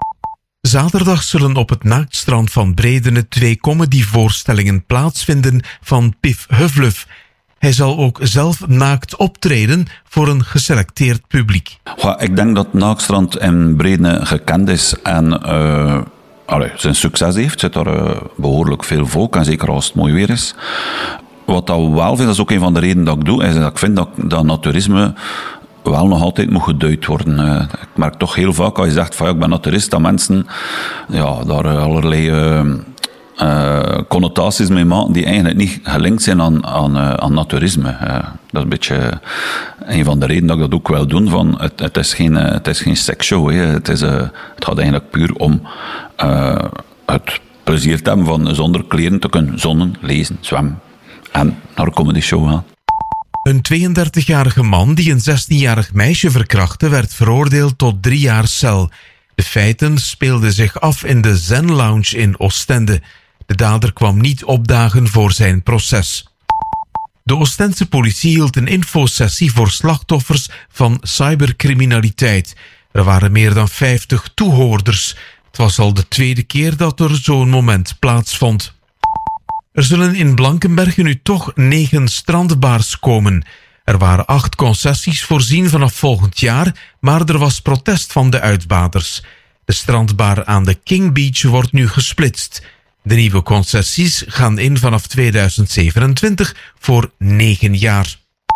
Zaterdag zullen op het naaktstrand van Bredene twee comedyvoorstellingen plaatsvinden van Pif Huvluf. Hij zal ook zelf naakt optreden voor een geselecteerd publiek.
Ja, ik denk dat Naaktstrand in Bredene gekend is en uh, allee, zijn succes heeft. Zit er uh, behoorlijk veel volk en zeker als het mooi weer is. Wat dat wel vind, dat is ook een van de redenen dat ik doe, is dat ik vind dat, dat naturisme wel nog altijd moet geduid worden. Uh, ik merk toch heel vaak, als je zegt van ja, ik ben naturist, dat mensen ja, daar allerlei uh, uh, connotaties mee maken die eigenlijk niet gelinkt zijn aan, aan, uh, aan naturisme. Uh, dat is een beetje een van de redenen dat ik dat ook wil doen. Van, het, het, is geen, uh, het is geen seksshow. Hè. Het, is, uh, het gaat eigenlijk puur om uh, het plezier te hebben van zonder kleren te kunnen zonnen, lezen, zwemmen en naar een comedy show gaan.
Een tweeëndertigjarige man die een zestienjarig meisje verkrachtte werd veroordeeld tot drie jaar cel. De feiten speelden zich af in de Zen Lounge in Oostende. De dader kwam niet opdagen voor zijn proces. De Oostense politie hield een infosessie voor slachtoffers van cybercriminaliteit. Er waren meer dan vijftig toehoorders. Het was al de tweede keer dat er zo'n moment plaatsvond. Er zullen in Blankenberge nu toch negen strandbars komen. Er waren acht concessies voorzien vanaf volgend jaar, maar er was protest van de uitbaters. De strandbar aan de King Beach wordt nu gesplitst. De nieuwe concessies gaan in vanaf tweeduizend zevenentwintig voor negen jaar.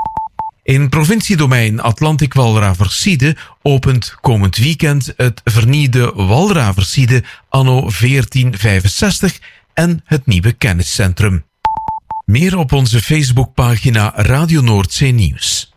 In provinciedomein Atlantic Walraversiede opent komend weekend het vernieuwde Walraversiede anno veertien vijfenzestig en het nieuwe kenniscentrum. Meer op onze Facebookpagina Radio Noordzee Nieuws.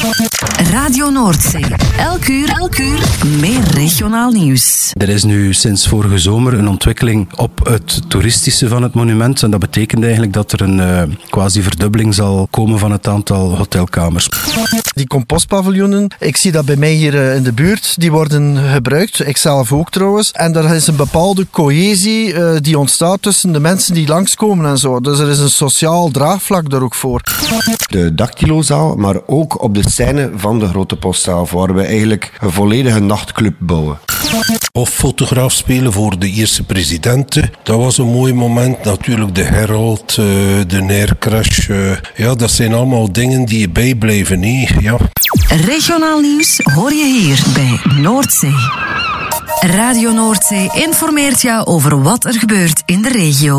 Radio Noordzee. Elk uur, elk uur meer regionaal nieuws.
Er is nu sinds vorige zomer een ontwikkeling op het toeristische van het monument. En dat betekent eigenlijk dat er een uh, quasi-verdubbeling zal komen van het aantal hotelkamers.
Die compostpaviljoenen, ik zie dat bij mij hier uh, in de buurt, die worden gebruikt. Ik zelf ook trouwens. En er is een bepaalde cohesie uh, die ontstaat tussen de mensen die langskomen en zo. Dus er is een sociaal draagvlak daar ook voor.
De Dactylozaal, maar ook op de scène van de Grote Postzaal, waar we eigenlijk een volledige nachtclub bouwen.
Of fotograaf spelen voor de eerste presidenten. Dat was een mooi moment. Natuurlijk de Herald, de Naircrash. Ja, dat zijn allemaal dingen die je bijblijven. Nee? Ja.
Regionaal nieuws hoor je hier bij Noordzee. Radio Noordzee informeert jou over wat er gebeurt in de regio.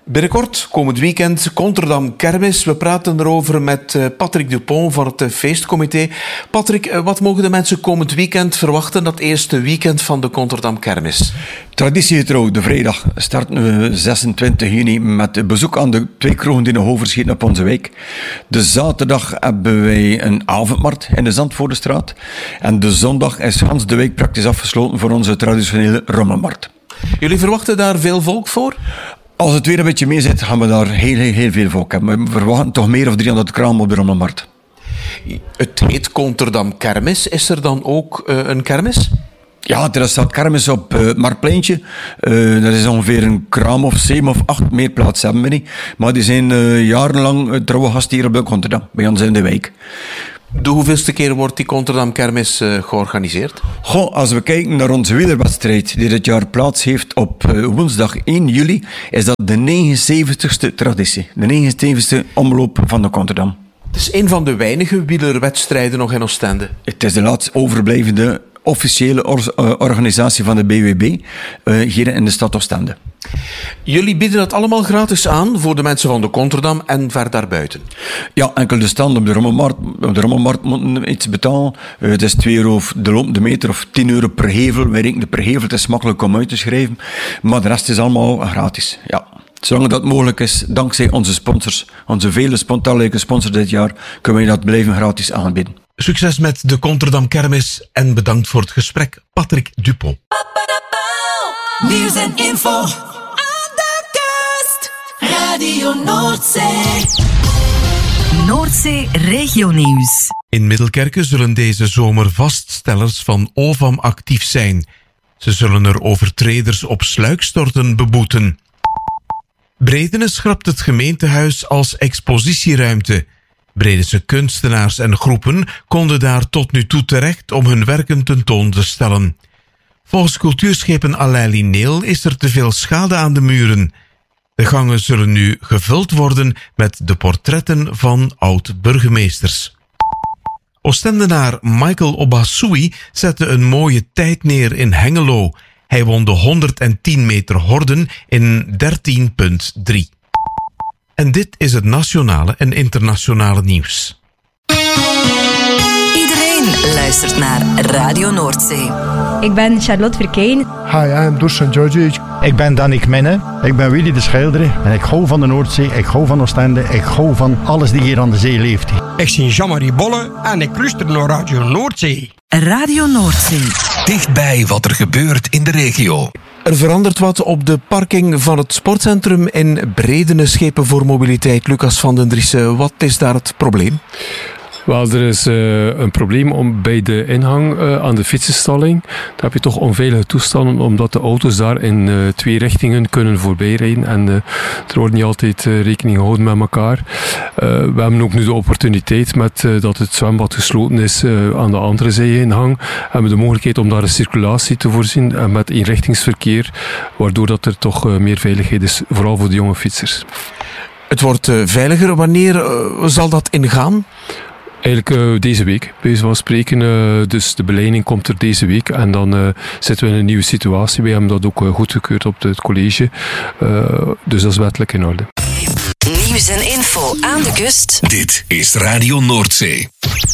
Binnenkort, komend weekend, Conterdam Kermis. We praten erover met Patrick Dupont van het feestcomité. Patrick, wat mogen de mensen komend weekend verwachten, dat eerste weekend van de Conterdam Kermis?
Traditiegetrouw, de vrijdag starten we zesentwintig juni met bezoek aan de twee kroegen die nog overschieten op onze wijk. De zaterdag hebben wij een avondmarkt in de Zandvoordestraat. En de zondag is Hans de Wijk praktisch afgesloten voor onze traditionele rommelmarkt.
Jullie verwachten daar veel volk voor?
Als het weer een beetje mee zit, gaan we daar heel, heel, heel veel volk hebben. We verwachten toch meer dan driehonderd kramen op de rommelmarkt.
Het heet Conterdam Kermis. Is er dan ook uh, een kermis?
Ja, er staat kermis op uh, het Marktpleintje. Uh, dat is ongeveer een kraam of zeven of acht, meer plaats hebben we niet. Maar die zijn uh, jarenlang uh, trouwe gasten hier op de Conterdam, bij ons in de wijk.
De hoeveelste keer wordt die Conterdam Kermis uh, georganiseerd?
Goh, als we kijken naar onze wielerwedstrijd die dit jaar plaats heeft op uh, woensdag één juli, is dat de negenenzeventigste traditie. De negenenzeventigste omloop van de Conterdam.
Het is een van de weinige wielerwedstrijden nog in Oostende.
Het is de laatst overblijvende officiële or- uh, organisatie van de B W B uh, hier in de stad Oostende.
Jullie bieden dat allemaal gratis aan voor de mensen van de Conterdam en ver daarbuiten?
Ja, enkel de stand op de rommelmarkt. Op de rommelmarkt moeten iets betalen. Uh, het is twee euro de lopende meter of tien euro per hevel. Wij rekenen per hevel, het is makkelijk om uit te schrijven. Maar de rest is allemaal gratis. Ja. Zolang dat mogelijk is, dankzij onze sponsors, onze vele talrijke sponsors dit jaar, kunnen wij dat blijven gratis aanbieden.
Succes met de Conterdam Kermis en bedankt voor het gesprek, Patrick Dupont.
Nieuws en info aan de kust. Radio Noordzee. Noordzee regionieuws.
In Middelkerke zullen deze zomer vaststellers van O V A M actief zijn. Ze zullen er overtreders op sluikstorten beboeten. Bredene schrapt het gemeentehuis als expositieruimte. Bredense kunstenaars en groepen konden daar tot nu toe terecht om hun werken tentoon te stellen. Volgens cultuurschepen Alain Lineel is er te veel schade aan de muren. De gangen zullen nu gevuld worden met de portretten van oud-burgemeesters. Oostendenaar Michael Obasui zette een mooie tijd neer in Hengelo. Hij won de honderdtien meter horden in dertien komma drie. En dit is het nationale en internationale nieuws.
Iedereen luistert naar Radio Noordzee.
Ik ben Charlotte Verkeyen.
Hi, I'm Dusan Georgic.
Ik ben Danik Menne. Ik ben Willy de Schilder. En ik hou van de Noordzee, ik hou van Oostende, ik hou van alles die hier aan de zee leeft.
Ik ben Jean-Marie Bolle en ik luister naar Radio Noordzee.
Radio Noordzee.
Dichtbij wat er gebeurt in de regio.
Er verandert wat op de parking van het sportcentrum in Bredene. Schepen voor mobiliteit. Lucas van den Driessen, wat is daar het probleem?
Wel, er is uh, een probleem om bij de ingang uh, aan de fietsenstalling. Daar heb je toch onveilige toestanden, omdat de auto's daar in uh, twee richtingen kunnen voorbijrijden. En uh, er wordt niet altijd uh, rekening gehouden met elkaar. Uh, we hebben ook nu de opportuniteit, met uh, dat het zwembad gesloten is uh, aan de andere zijingang, hebben we de mogelijkheid om daar een circulatie te voorzien uh, met eenrichtingsverkeer, waardoor dat er toch uh, meer veiligheid is, vooral voor de jonge fietsers.
Het wordt uh, veiliger. Wanneer uh, zal dat ingaan?
Eigenlijk uh, deze week, bij wijze van spreken. Uh, dus de beleiding komt er deze week en dan uh, zitten we in een nieuwe situatie. We hebben dat ook uh, goedgekeurd op het college. Uh, dus dat is wettelijk in orde.
Nieuws en info aan de kust.
Dit is Radio Noordzee.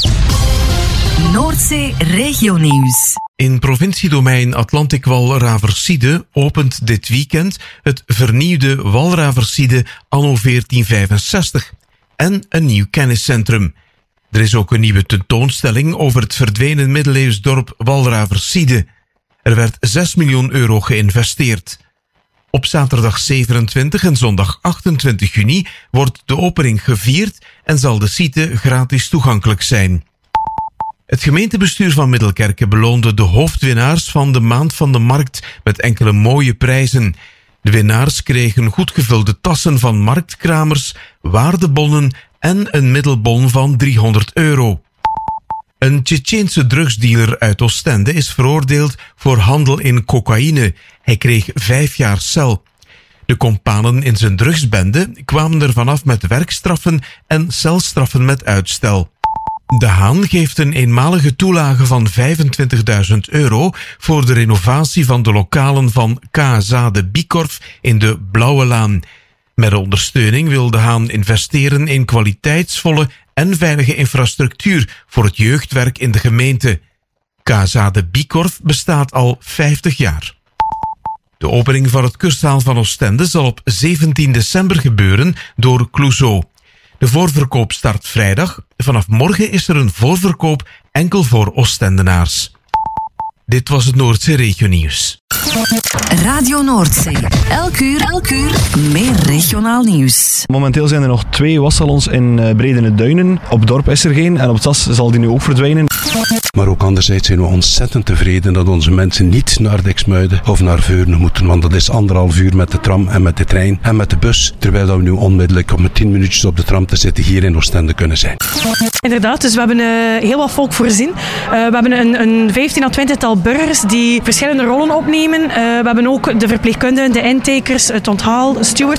Noordzee regionieuws.
In provinciedomein Atlantikwal Raversiede opent dit weekend het vernieuwde Walraversiede anno veertien vijfenzestig en een nieuw kenniscentrum. Er is ook een nieuwe tentoonstelling over het verdwenen middeleeuws dorp Walraversiede. Er werd zes miljoen euro geïnvesteerd. Op zaterdag zevenentwintig en zondag achtentwintig juni wordt de opening gevierd en zal de site gratis toegankelijk zijn. Het gemeentebestuur van Middelkerke beloonde de hoofdwinnaars van de Maand van de Markt met enkele mooie prijzen. De winnaars kregen goed gevulde tassen van marktkramers, waardebonnen en een middelbon van driehonderd euro. Een Tsjetsjeense drugsdealer uit Oostende is veroordeeld voor handel in cocaïne. Hij kreeg vijf jaar cel. De kompanen in zijn drugsbende kwamen er vanaf met werkstraffen en celstraffen met uitstel. De Haan geeft een eenmalige toelage van vijfentwintigduizend euro voor de renovatie van de lokalen van K S A de Bikorf in de Blauwe Laan. Met ondersteuning wil De Haan investeren in kwaliteitsvolle en veilige infrastructuur voor het jeugdwerk in de gemeente. Casa de Bicorf bestaat al vijftig jaar. De opening van het kurszaal van Oostende zal op zeventien december gebeuren door Clouseau. De voorverkoop start vrijdag. Vanaf morgen is er een voorverkoop enkel voor Oostendenaars. Dit was het Noordzee Regionieuws.
Radio Noordzee. Elk uur, elk uur meer regionaal nieuws.
Momenteel zijn er nog twee wassalons in uh, Bredene Duinen. Op Dorp is er geen en op Zas zal die nu ook verdwijnen.
Maar ook anderzijds zijn we ontzettend tevreden dat onze mensen niet naar Diksmuiden of naar Veurne moeten, want dat is anderhalf uur met de tram en met de trein en met de bus, terwijl dat we nu onmiddellijk op met tien minuutjes op de tram te zitten hier in Oostende kunnen zijn.
Inderdaad, dus we hebben uh, heel wat volk voorzien. Uh, we hebben een, een vijftien à twintigtal burgers die verschillende rollen opnemen. Uh, we hebben ook de verpleegkundigen, de intakers, het onthaal, stewards.